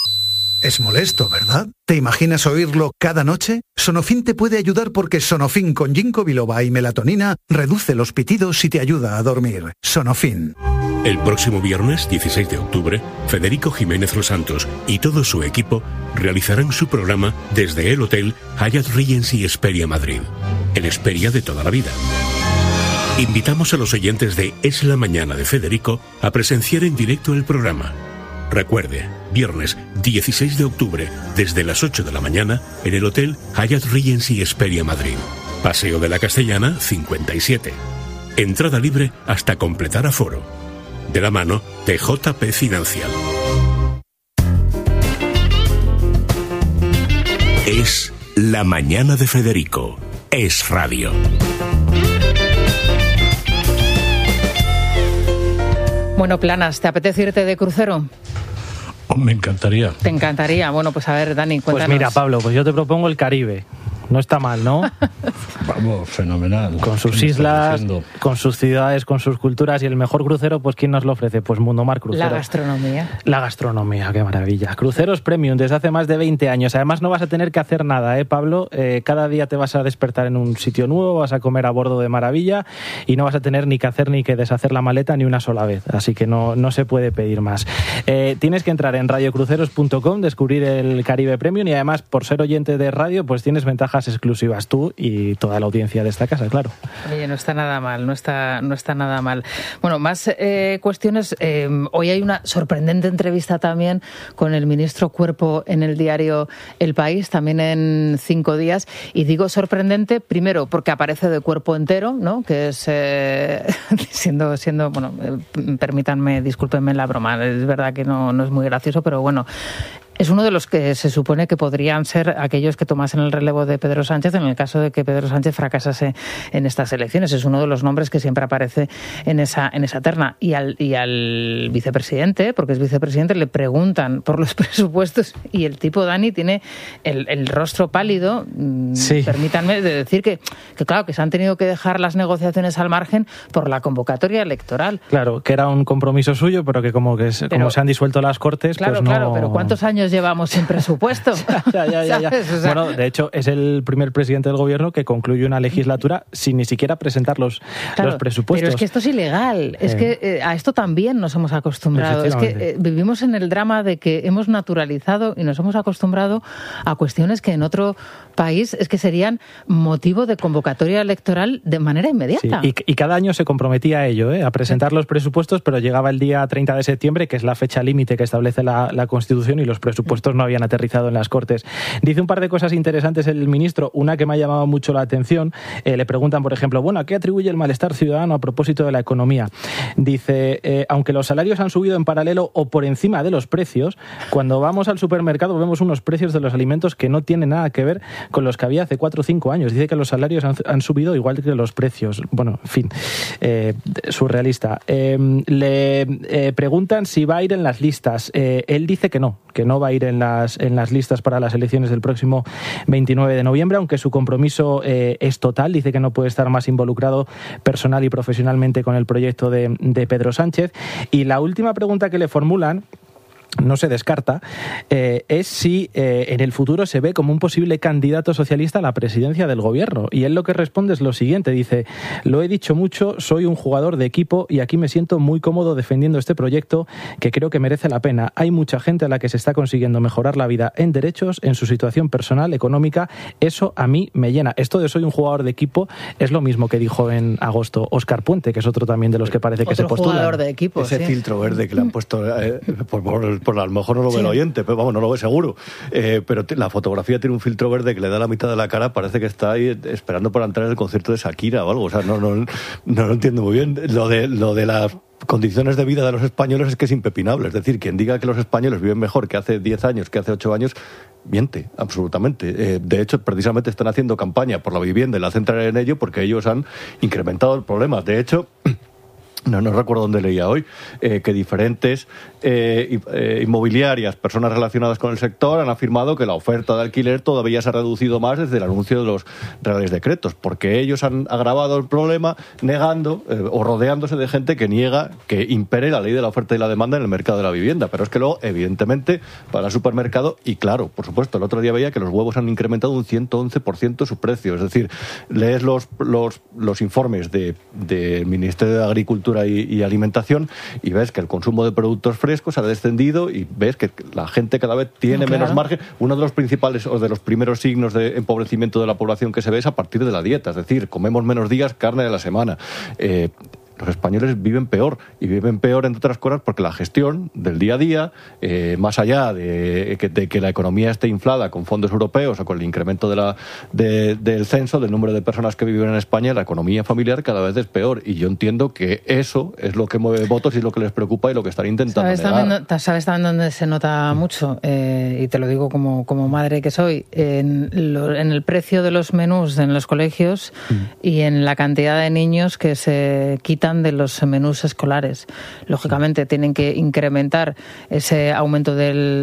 Es molesto, ¿verdad? ¿Te imaginas oírlo cada noche? Sonofin te puede ayudar porque Sonofin con ginkgo biloba y melatonina reduce los pitidos y te ayuda a dormir. Sonofin. El próximo viernes 16 de octubre, Federico Jiménez Los Santos y todo su equipo realizarán su programa desde el Hotel Hyatt Regency Hesperia Madrid, el Hesperia de toda la vida. Invitamos a los oyentes de Es la Mañana de Federico a presenciar en directo el programa. Recuerde, viernes 16 de octubre, desde las 8 de la mañana, en el Hotel Hyatt Regency Hesperia Madrid. Paseo de la Castellana, 57. Entrada libre hasta completar aforo. De la mano de JP Financial. Es La Mañana de Federico. Es Radio. Bueno, Planas, ¿te apetece irte de crucero? Me encantaría. Te encantaría. Bueno, pues a ver, Dani, cuéntanos. Pues mira, Pablo, pues yo te propongo el Caribe. No está mal, ¿no? Vamos, fenomenal. Con sus islas, con sus ciudades, con sus culturas y el mejor crucero, pues ¿quién nos lo ofrece? Pues Mundomar Cruceros. La gastronomía. La gastronomía, qué maravilla. Cruceros Premium desde hace más de 20 años. Además no vas a tener que hacer nada, Pablo? Cada día te vas a despertar en un sitio nuevo, vas a comer a bordo de maravilla y no vas a tener ni que hacer ni que deshacer la maleta ni una sola vez. Así que no se puede pedir más. Tienes que entrar en radiocruceros.com, descubrir el Caribe Premium y además por ser oyente de radio, pues tienes ventajas exclusivas tú y toda la audiencia de esta casa, claro. Oye, no está nada mal, no está nada mal. Bueno, más cuestiones. Hoy hay una sorprendente entrevista también con el ministro Cuerpo en el diario El País, también en 5 días. Y digo sorprendente, primero, porque aparece de cuerpo entero, ¿no? Que es siendo bueno, permítanme, discúlpenme la broma, es verdad que no es muy gracioso, pero bueno, Es uno de los que se supone que podrían ser aquellos que tomasen el relevo de Pedro Sánchez en el caso de que Pedro Sánchez fracasase en estas elecciones. Es uno de los nombres que siempre aparece en esa terna. Y al vicepresidente, porque es vicepresidente, le preguntan por los presupuestos y el tipo, Dani, tiene el rostro pálido. Sí. Permítanme de decir que claro, que se han tenido que dejar las negociaciones al margen por la convocatoria electoral. Claro, que era un compromiso suyo, pero que como se han disuelto las Cortes, claro, pues no... Claro, pero ¿cuántos años llevamos sin presupuesto? Ya. O sea, bueno, de hecho, es el primer presidente del gobierno que concluye una legislatura sin ni siquiera presentar los presupuestos. Pero es que esto es ilegal. Es que a esto también nos hemos acostumbrado. Es que vivimos en el drama de que hemos naturalizado y nos hemos acostumbrado a cuestiones que en otro país es que serían motivo de convocatoria electoral de manera inmediata. Sí, y cada año se comprometía a ello, a presentar los presupuestos, pero llegaba el día 30 de septiembre, que es la fecha límite que establece la Constitución, y los presupuestos no habían aterrizado en las Cortes. Dice un par de cosas interesantes el ministro, una que me ha llamado mucho la atención. Le preguntan, por ejemplo, ¿a qué atribuye el malestar ciudadano a propósito de la economía? Dice, aunque los salarios han subido en paralelo o por encima de los precios, cuando vamos al supermercado vemos unos precios de los alimentos que no tienen nada que ver con los que había hace 4 o 5 años. Dice que los salarios han subido igual que los precios. Bueno, en fin, surrealista. Le preguntan si va a ir en las listas. Él dice que no va a ir en las listas para las elecciones del próximo 29 de noviembre, aunque su compromiso es total. Dice que no puede estar más involucrado personal y profesionalmente con el proyecto de Pedro Sánchez. Y la última pregunta que le formulan, no se descarta, es si en el futuro se ve como un posible candidato socialista a la presidencia del gobierno. Y él lo que responde es lo siguiente, dice: lo he dicho mucho, soy un jugador de equipo y aquí me siento muy cómodo defendiendo este proyecto que creo que merece la pena. Hay mucha gente a la que se está consiguiendo mejorar la vida en derechos, en su situación personal, económica. Eso a mí me llena. Esto de soy un jugador de equipo es lo mismo que dijo en agosto Óscar Puente, que es otro también de los que parece que se postula. Jugador de equipo, ese filtro verde que le han puesto por a lo mejor no lo ve el oyente, pero vamos, no lo ve seguro. Pero la fotografía tiene un filtro verde que le da la mitad de la cara, parece que está ahí esperando para entrar en el concierto de Shakira o algo. O sea, no lo entiendo muy bien. Lo de las condiciones de vida de los españoles es que es impepinable. Es decir, quien diga que los españoles viven mejor que hace 10 años, que hace 8 años, miente, absolutamente. De hecho, precisamente están haciendo campaña por la vivienda y la centran en ello porque ellos han incrementado el problema. De hecho, no recuerdo dónde leía hoy, que diferentes inmobiliarias, personas relacionadas con el sector, han afirmado que la oferta de alquiler todavía se ha reducido más desde el anuncio de los reales decretos, porque ellos han agravado el problema negando o rodeándose de gente que niega que impere la ley de la oferta y la demanda en el mercado de la vivienda. Pero es que luego, evidentemente, para el supermercado, y claro, por supuesto, el otro día veía que los huevos han incrementado un 111% su precio. Es decir, lees los informes del Ministerio de Agricultura y Alimentación y ves que el consumo de productos frescos ha descendido y ves que la gente cada vez tiene menos margen. Uno de los principales o de los primeros signos de empobrecimiento de la población que se ve es a partir de la dieta, es decir, comemos menos días carne de la semana. Los españoles viven peor, y viven peor, entre otras cosas, porque la gestión del día a día, más allá de que la economía esté inflada con fondos europeos o con el incremento del censo, del número de personas que viven en España, la economía familiar cada vez es peor. Y yo entiendo que eso es lo que mueve votos y es lo que les preocupa y lo que están intentando negar. ¿Sabes también dónde se nota mucho? Y te lo digo como madre que soy, en el precio de los menús en los colegios y en la cantidad de niños que se quitan de los menús escolares. Lógicamente tienen que incrementar ese aumento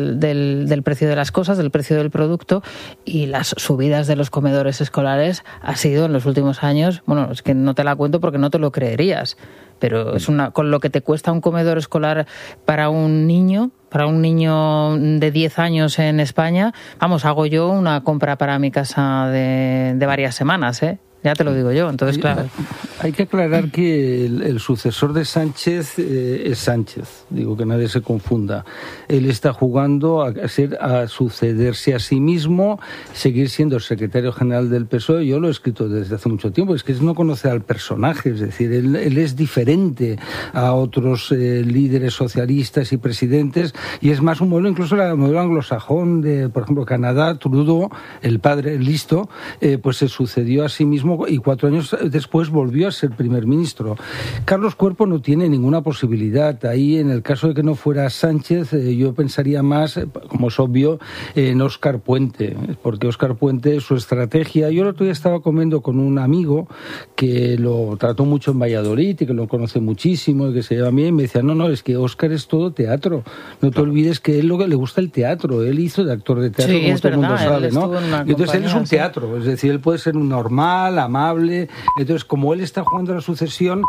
del precio de las cosas, del precio del producto, y las subidas de los comedores escolares ha sido en los últimos años, bueno, es que no te la cuento porque no te lo creerías, pero es con lo que te cuesta un comedor escolar para un niño de 10 años en España, vamos, hago yo una compra para mi casa de varias semanas, Ya te lo digo yo, entonces claro. Hay que aclarar que el sucesor de Sánchez es Sánchez, digo que nadie se confunda. Él está jugando a sucederse a sí mismo, seguir siendo el secretario general del PSOE. Yo lo he escrito desde hace mucho tiempo, es que no conoce al personaje, es decir, él es diferente a otros líderes socialistas y presidentes, y es más un modelo, incluso el modelo anglosajón de, por ejemplo, Canadá. Trudeau, el padre listo, pues se sucedió a sí mismo mismo, y 4 años después volvió a ser primer ministro. Carlos Cuerpo no tiene ninguna posibilidad. Ahí, en el caso de que no fuera Sánchez, yo pensaría más, como es obvio, en Óscar Puente, porque Óscar Puente, su estrategia... Yo el otro día estaba comiendo con un amigo que lo trató mucho en Valladolid y que lo conoce muchísimo y que se lleva bien, y me decía, no, es que Óscar es todo teatro. No te olvides que él le gusta el teatro. Él hizo de actor de teatro, como todo el mundo sabe, ¿no? Y entonces él es un teatro, es decir, él puede ser un normal, amable. Entonces, como él está jugando a la sucesión,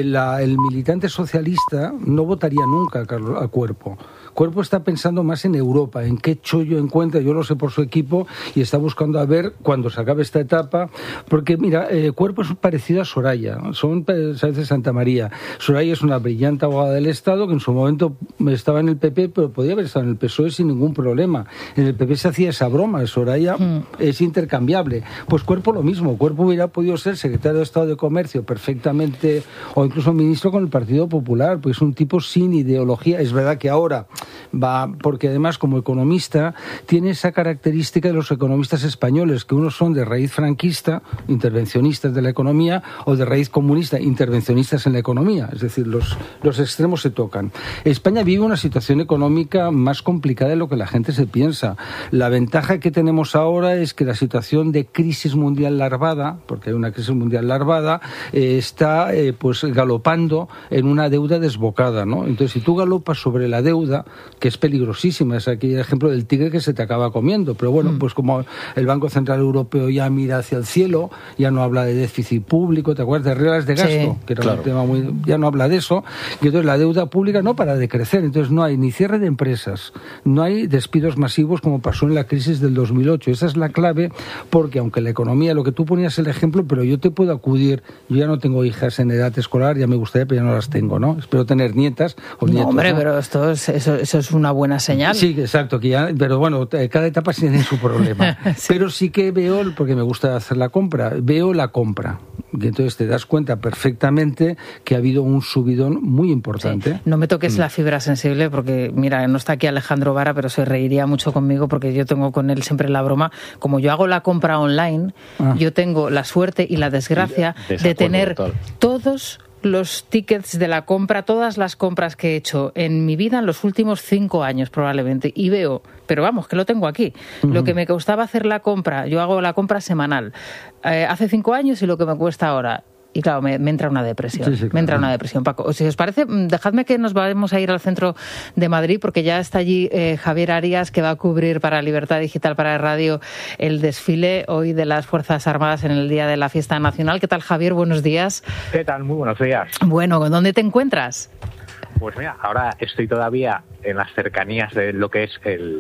el militante socialista no votaría nunca a Cuerpo. Cuerpo está pensando más en Europa, en qué chollo encuentra, yo lo sé por su equipo, y está buscando a ver cuando se acabe esta etapa, porque mira, Cuerpo es parecido a Soraya, son ¿sabes? De Santa María. Soraya es una brillante abogada del Estado que en su momento estaba en el PP, pero podía haber estado en el PSOE sin ningún problema. En el PP se hacía esa broma, Soraya es intercambiable. Pues Cuerpo lo mismo, Cuerpo hubiera podido ser secretario de Estado de Comercio perfectamente, o incluso ministro con el Partido Popular, pues es un tipo sin ideología. Es verdad que ahora va, porque además como economista tiene esa característica de los economistas españoles, que unos son de raíz franquista, intervencionistas de la economía, o de raíz comunista, intervencionistas en la economía, es decir, los extremos se tocan. España vive una situación económica más complicada de lo que la gente se piensa. La ventaja que tenemos ahora es que la situación de crisis mundial larvada, porque hay una crisis mundial larvada, está pues galopando en una deuda desbocada, ¿no? Entonces, si tú galopas sobre la deuda, que es peligrosísima, es aquel ejemplo del tigre que se te acaba comiendo, pero bueno, pues como el Banco Central Europeo ya mira hacia el cielo, ya no habla de déficit público, ¿te acuerdas? De reglas de gasto, que era un tema muy... ya no habla de eso, y entonces la deuda pública no para de crecer, entonces no hay ni cierre de empresas, no hay despidos masivos como pasó en la crisis del 2008, esa es la clave, porque aunque la economía, lo que tú ponías el ejemplo, pero yo te puedo acudir, yo ya no tengo hijas en edad escolar, ya me gustaría, pero ya no las tengo, ¿no? Espero tener nietas o nietos. Hombre, ¿no? Pero eso es una buena señal. Sí, exacto, que ya, pero bueno, cada etapa tiene su problema. Sí. Pero sí que veo, porque me gusta hacer la compra, veo la compra. Y entonces te das cuenta perfectamente que ha habido un subidón muy importante. Sí. No me toques la fibra sensible porque, mira, no está aquí Alejandro Vara, pero se reiría mucho conmigo porque yo tengo con él siempre la broma. Como yo hago la compra online, yo tengo la suerte y la desgracia de tener todos los tickets de la compra, todas las compras que he hecho en mi vida en los últimos 5 años probablemente, y veo, pero vamos, que lo tengo aquí, lo que me costaba hacer la compra, yo hago la compra semanal, hace 5 años y lo que me cuesta ahora. Y claro, me entra una depresión. Sí, claro. Me entra una depresión, Paco. Si os parece, dejadme que nos vayamos a ir al centro de Madrid, porque ya está allí Javier Arias, que va a cubrir para Libertad Digital, para Radio, el desfile hoy de las Fuerzas Armadas en el Día de la Fiesta Nacional. ¿Qué tal, Javier? Buenos días. ¿Qué tal? Muy buenos días. Bueno, ¿dónde te encuentras? Pues mira, ahora estoy todavía en las cercanías de lo que es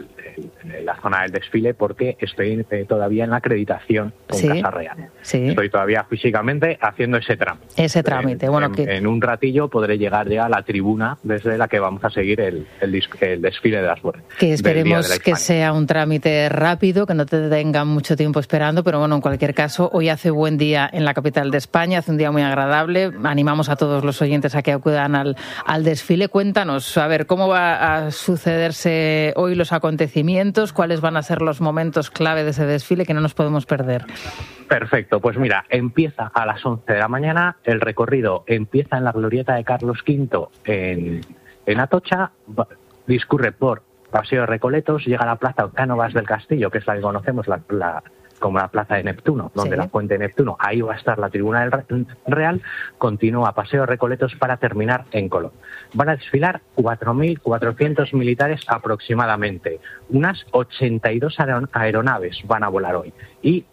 la zona del desfile, porque estoy todavía en la acreditación con Casa Real. Sí. Estoy todavía físicamente haciendo ese trámite. Ese trámite, en un ratillo podré llegar ya a la tribuna desde la que vamos a seguir el desfile de las fuerzas. Que esperemos que sea un trámite rápido, que no te tengan mucho tiempo esperando, pero bueno, en cualquier caso, hoy hace buen día en la capital de España, hace un día muy agradable. Animamos a todos los oyentes a que acudan al desfile. Cuéntanos, a ver, ¿cómo va a sucederse hoy los acontecimientos? ¿Cuáles van a ser los momentos clave de ese desfile que no nos podemos perder? Perfecto, pues mira, empieza a las 11 de la mañana, el recorrido empieza en la glorieta de Carlos V en Atocha, discurre por Paseo de Recoletos, llega a la plaza Cánovas del Castillo, que es la que conocemos como la plaza de Neptuno, donde la fuente de Neptuno, ahí va a estar la tribuna del Real, continúa Paseo de Recoletos para terminar en Colón. Van a desfilar 4.400 militares aproximadamente, unas 82 aeronaves van a volar hoy y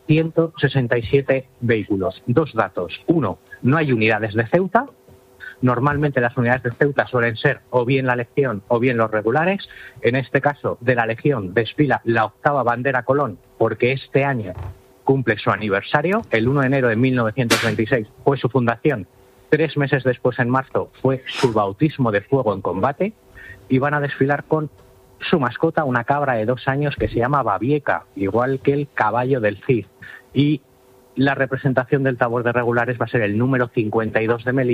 167 vehículos. 2 datos. 1, no hay unidades de Ceuta. Normalmente las unidades de Ceuta suelen ser o bien la Legión o bien los regulares. En este caso, de la Legión desfila la 8ª Bandera Colón, porque este año cumple su aniversario. El 1 de enero de 1926 fue su fundación. 3 meses después, en marzo, fue su bautismo de fuego en combate. Y van a desfilar con su mascota, una cabra de 2 años que se llama Babieca, igual que el caballo del Cid. Y la representación del tabor de regulares va a ser el número 52 de Melilla,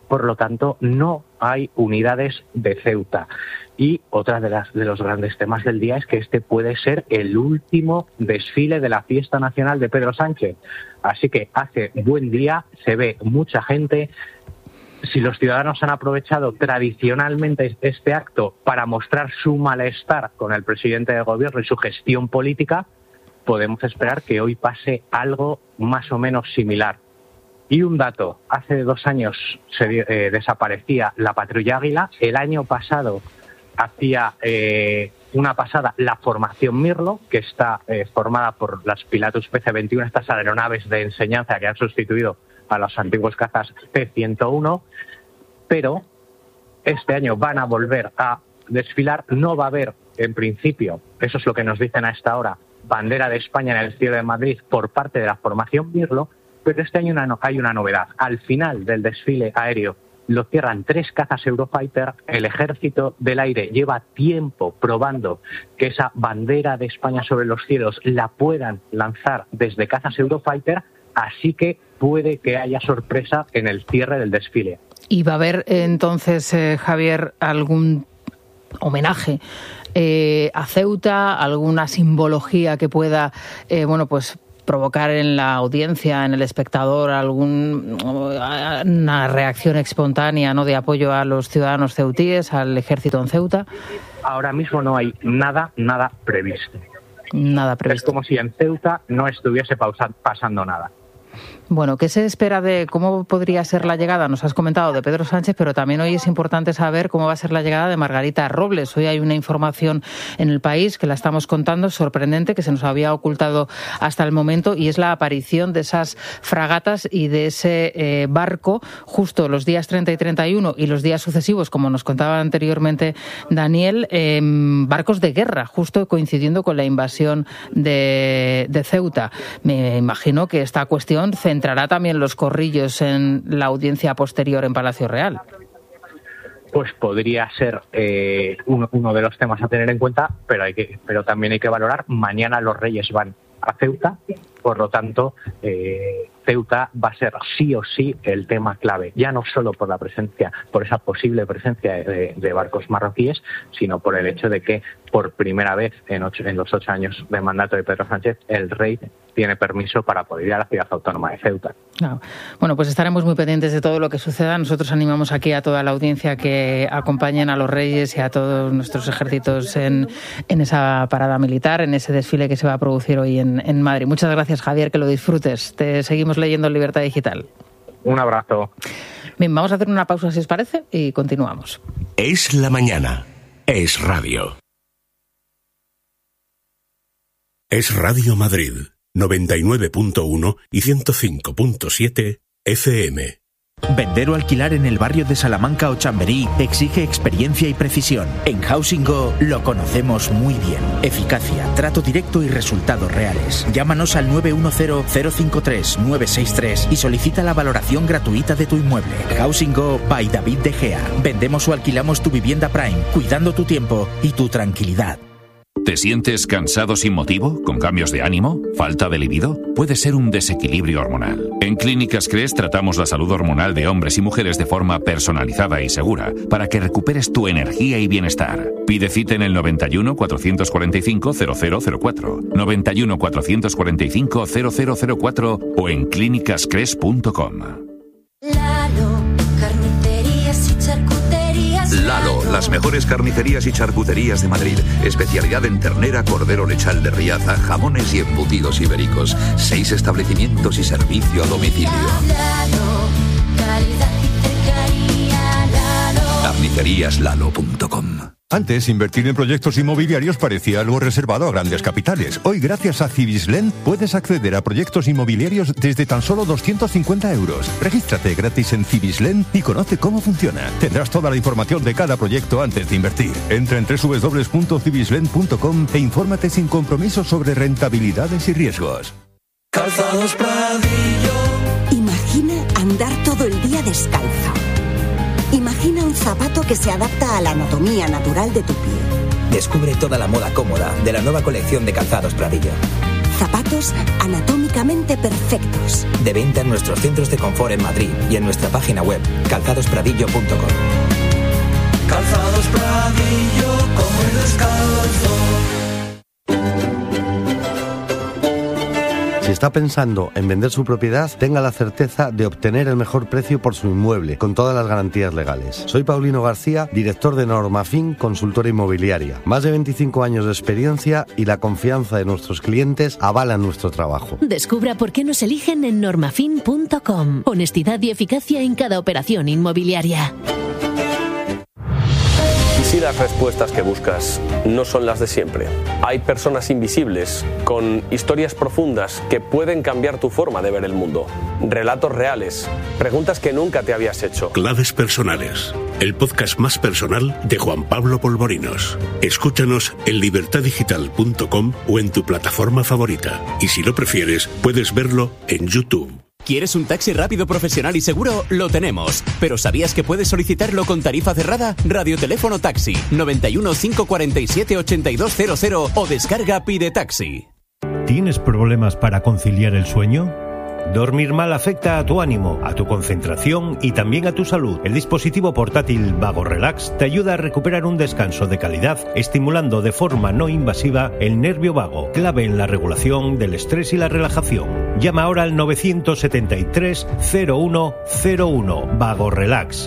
por lo tanto no hay unidades de Ceuta. Y otra de los grandes temas del día es que este puede ser el último desfile de la fiesta nacional de Pedro Sánchez. Así que hace buen día, se ve mucha gente. Si los ciudadanos han aprovechado tradicionalmente este acto para mostrar su malestar con el presidente del gobierno y su gestión política, podemos esperar que hoy pase algo más o menos similar. Y un dato, hace 2 años desaparecía la Patrulla Águila, el año pasado hacía una pasada la formación Mirlo, que está formada por las Pilatus PC-21, estas aeronaves de enseñanza que han sustituido a los antiguos cazas T-101, pero este año van a volver a desfilar. No va a haber, en principio, eso es lo que nos dicen a esta hora, bandera de España en el cielo de Madrid por parte de la formación Mirlo, pero este año hay una novedad. Al final del desfile aéreo lo cierran 3 cazas Eurofighter. El Ejército del Aire lleva tiempo probando que esa bandera de España sobre los cielos la puedan lanzar desde cazas Eurofighter, así que puede que haya sorpresa en el cierre del desfile. ¿Y va a haber entonces, Javier, algún homenaje a Ceuta, alguna simbología que pueda, provocar en la audiencia, en el espectador, una reacción espontánea, ¿no?, de apoyo a los ciudadanos ceutíes, al ejército en Ceuta? Ahora mismo no hay nada previsto. Nada previsto. Es como si en Ceuta no estuviese pasando nada. Bueno, ¿qué se espera de cómo podría ser la llegada? Nos has comentado de Pedro Sánchez, pero también hoy es importante saber cómo va a ser la llegada de Margarita Robles. Hoy hay una información en El País que la estamos contando, sorprendente, que se nos había ocultado hasta el momento, y es la aparición de esas fragatas y de ese barco justo los días 30 y 31 y los días sucesivos, como nos contaba anteriormente Daniel, barcos de guerra, justo coincidiendo con la invasión de Ceuta. Me imagino que esta cuestión centrará también los corrillos en la audiencia posterior en Palacio Real. Pues podría ser uno de los temas a tener en cuenta, pero también hay que valorar. Mañana los Reyes van a Ceuta, por lo tanto, Ceuta va a ser sí o sí el tema clave, ya no solo por esa posible presencia de barcos marroquíes, sino por el hecho de que por primera vez en los 8 años de mandato de Pedro Sánchez, el rey tiene permiso para poder ir a la ciudad autónoma de Ceuta. Claro. Bueno, pues estaremos muy pendientes de todo lo que suceda. Nosotros animamos aquí a toda la audiencia que acompañen a los Reyes y a todos nuestros ejércitos en esa parada militar, en ese desfile que se va a producir hoy en Madrid. Muchas gracias, Javier, que lo disfrutes. Te seguimos leyendo en Libertad Digital. Un abrazo. Bien, vamos a hacer una pausa, si os parece, y continuamos. Es la mañana. Es radio. Es Radio Madrid. 99.1 y 105.7 FM. Vender o alquilar en el barrio de Salamanca o Chamberí exige experiencia y precisión. En Housing Go lo conocemos muy bien. Eficacia, trato directo y resultados reales. Llámanos al 910-053-963 y solicita la valoración gratuita de tu inmueble. Housing Go by David De Gea. Vendemos o alquilamos tu vivienda Prime, cuidando tu tiempo y tu tranquilidad. ¿Te sientes cansado sin motivo? ¿Con cambios de ánimo? ¿Falta de libido? Puede ser un desequilibrio hormonal. En Clínicas Cres tratamos la salud hormonal de hombres y mujeres de forma personalizada y segura para que recuperes tu energía y bienestar. Pide cita en el 91 445 0004, 91 445 0004 o en clínicascres.com. Lalo, las mejores carnicerías y charcuterías de Madrid. Especialidad en ternera, cordero lechal de Riaza, jamones y embutidos ibéricos. 6 establecimientos y servicio a domicilio. Carniceríaslalo.com. Antes, invertir en proyectos inmobiliarios parecía algo reservado a grandes capitales. Hoy, gracias a Cibislen, puedes acceder a proyectos inmobiliarios desde tan solo 250 euros. Regístrate gratis en Cibislen y conoce cómo funciona. Tendrás toda la información de cada proyecto antes de invertir. Entra en www.cibislen.com e infórmate sin compromiso sobre rentabilidades y riesgos. Calzados Pradillo. Imagina andar todo el día descalzo. Imagina un zapato que se adapta a la anatomía natural de tu pie. Descubre toda la moda cómoda de la nueva colección de Calzados Pradillo. Zapatos anatómicamente perfectos. De venta en nuestros centros de confort en Madrid y en nuestra página web calzadospradillo.com. Calzados Pradillo, come descalzo. Si está pensando en vender su propiedad, tenga la certeza de obtener el mejor precio por su inmueble, con todas las garantías legales. Soy Paulino García, director de Normafin, consultora inmobiliaria. Más de 25 años de experiencia y la confianza de nuestros clientes avalan nuestro trabajo. Descubra por qué nos eligen en normafin.com. Honestidad y eficacia en cada operación inmobiliaria. Si las respuestas que buscas no son las de siempre, hay personas invisibles con historias profundas que pueden cambiar tu forma de ver el mundo. Relatos reales, preguntas que nunca te habías hecho. Claves personales, el podcast más personal de Juan Pablo Polvorinos. Escúchanos en libertadigital.com o en tu plataforma favorita. Y si lo prefieres, puedes verlo en YouTube. ¿Quieres un taxi rápido, profesional y seguro? Lo tenemos. ¿Pero sabías que puedes solicitarlo con tarifa cerrada? Radioteléfono Taxi 91 547 8200 o descarga Pide Taxi. ¿Tienes problemas para conciliar el sueño? Dormir mal afecta a tu ánimo, a tu concentración y también a tu salud. El dispositivo portátil Vago Relax te ayuda a recuperar un descanso de calidad, estimulando de forma no invasiva el nervio vago, clave en la regulación del estrés y la relajación. Llama ahora al 973 0101. Vago Relax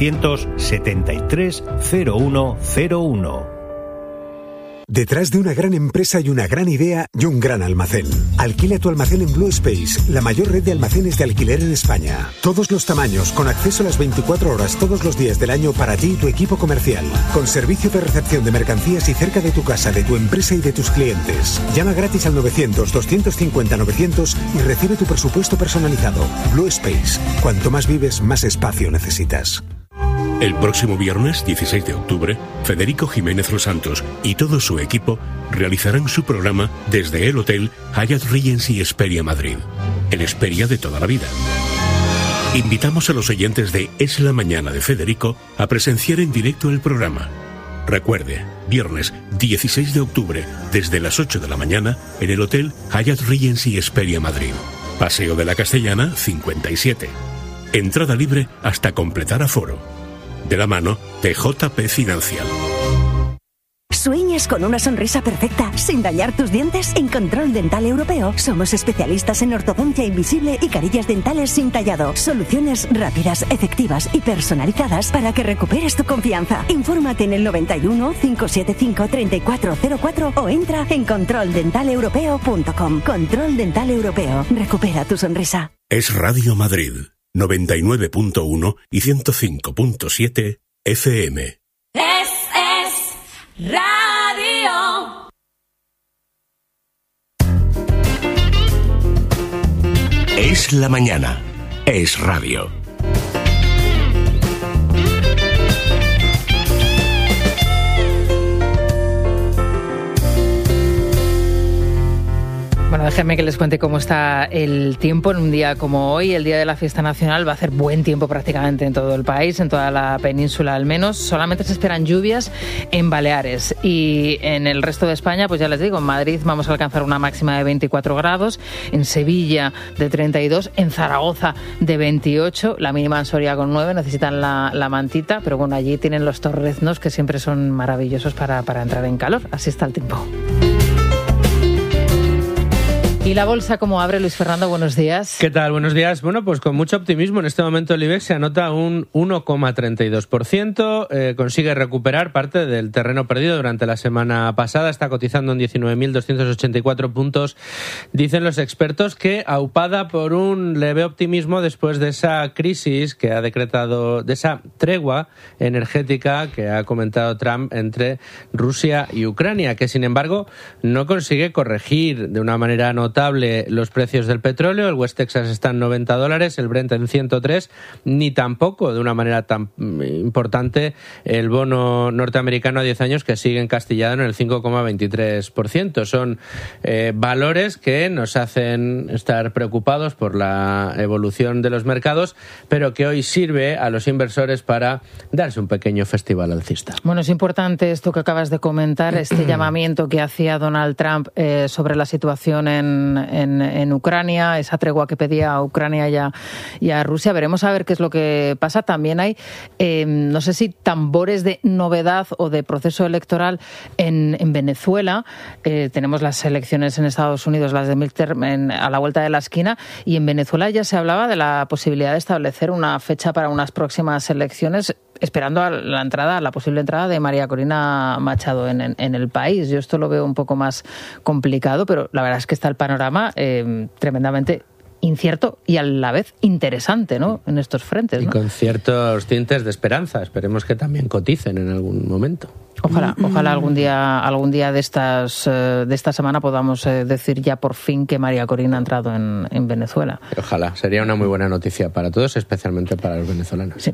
973 0101. Detrás de una gran empresa y una gran idea y un gran almacén. Alquila tu almacén en Blue Space, la mayor red de almacenes de alquiler en España. Todos los tamaños, con acceso a las 24 horas todos los días del año para ti y tu equipo comercial. Con servicio de recepción de mercancías y cerca de tu casa, de tu empresa y de tus clientes. Llama gratis al 900-250-900 y recibe tu presupuesto personalizado. Blue Space. Cuanto más vives, más espacio necesitas. El próximo viernes 16 de octubre, Federico Jiménez Los Santos y todo su equipo realizarán su programa desde el Hotel Hyatt Regency Esperia Madrid, el Esperia de toda la vida. Invitamos a los oyentes de Es la Mañana de Federico a presenciar en directo el programa. Recuerde, viernes 16 de octubre, desde las 8 de la mañana, en el Hotel Hyatt Regency Esperia Madrid. Paseo de la Castellana, 57. Entrada libre hasta completar aforo. De la mano de JP Financial. ¿Sueñas con una sonrisa perfecta sin dañar tus dientes? En Control Dental Europeo somos especialistas en ortodoncia invisible y carillas dentales sin tallado. Soluciones rápidas, efectivas y personalizadas para que recuperes tu confianza. Infórmate en el 91 575 3404 o entra en controldentalepropeo.com. Control Dental Europeo. Recupera tu sonrisa. Es Radio Madrid 99.1 y 105.7 FM. Es Radio. Es la mañana. Es radio. Bueno, déjenme que les cuente cómo está el tiempo en un día como hoy, el día de la fiesta nacional. Va a hacer buen tiempo prácticamente en todo el país, en toda la península al menos. Solamente se esperan lluvias en Baleares y en el resto de España, pues ya les digo, en Madrid vamos a alcanzar una máxima de 24 grados, en Sevilla de 32, en Zaragoza de 28, la mínima en Soria con 9, necesitan la mantita, pero bueno, allí tienen los torreznos que siempre son maravillosos para entrar en calor. Así está el tiempo. ¿Y la bolsa cómo abre, Luis Fernando? Buenos días. ¿Qué tal? Buenos días. Bueno, pues con mucho optimismo. En este momento el IBEX se anota un 1,32%. Consigue recuperar parte del terreno perdido durante la semana pasada. Está cotizando en 19.284 puntos. Dicen los expertos que aupada por un leve optimismo después de esa crisis que ha decretado, de esa tregua energética que ha comentado Trump entre Rusia y Ucrania, que sin embargo no consigue corregir de una manera notable los precios del petróleo. El West Texas está en $90, el Brent en 103, ni tampoco de una manera tan importante el bono norteamericano a 10 años, que sigue encastillado en el 5,23%. Son valores que nos hacen estar preocupados por la evolución de los mercados, pero que hoy sirve a los inversores para darse un pequeño festival alcista. Bueno, es importante esto que acabas de comentar, este llamamiento que hacía Donald Trump sobre la situación en en Ucrania, esa tregua que pedía a Ucrania y a Rusia. Veremos a ver qué es lo que pasa. También hay, no sé si tambores de novedad o de proceso electoral en Venezuela. Tenemos las elecciones en Estados Unidos, las de midterm, a la vuelta de la esquina, y en Venezuela ya se hablaba de la posibilidad de establecer una fecha para unas próximas elecciones, esperando a la posible entrada de María Corina Machado en el país. Yo esto lo veo un poco más complicado, pero la verdad es que está el panorama tremendamente incierto y a la vez interesante, ¿no?, en estos frentes, ¿no? Y con ciertos tintes de esperanza. Esperemos que también coticen en algún momento. Ojalá algún día de esta semana podamos decir ya por fin que María Corina ha entrado en Venezuela. Ojalá, sería una muy buena noticia para todos, especialmente para los venezolanos. Sí.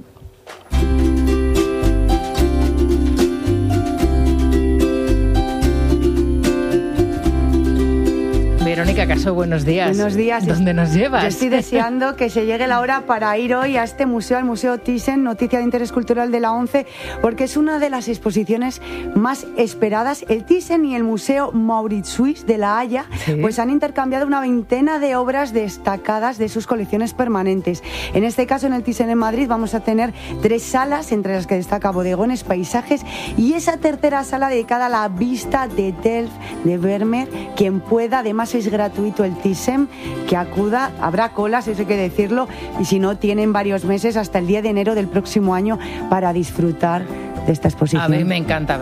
Verónica Caso, buenos días. Buenos días. ¿Dónde nos llevas? Yo estoy deseando que se llegue la hora para ir hoy a este museo, al Museo Thyssen, noticia de interés cultural de la ONCE, porque es una de las exposiciones más esperadas. El Thyssen y el Museo Mauritshuis de La Haya, ¿sí?, pues han intercambiado una veintena de obras destacadas de sus colecciones permanentes. En este caso, en el Thyssen en Madrid, vamos a tener 3 salas, entre las que destaca bodegones, paisajes, y esa tercera sala dedicada a la vista de Delft, de Vermeer. Quien pueda, además es gratuito el Thyssen, que acuda, habrá colas, eso hay que decirlo, y si no, tienen varios meses hasta el 10 de enero del próximo año para disfrutar de esta exposición. A mí me encanta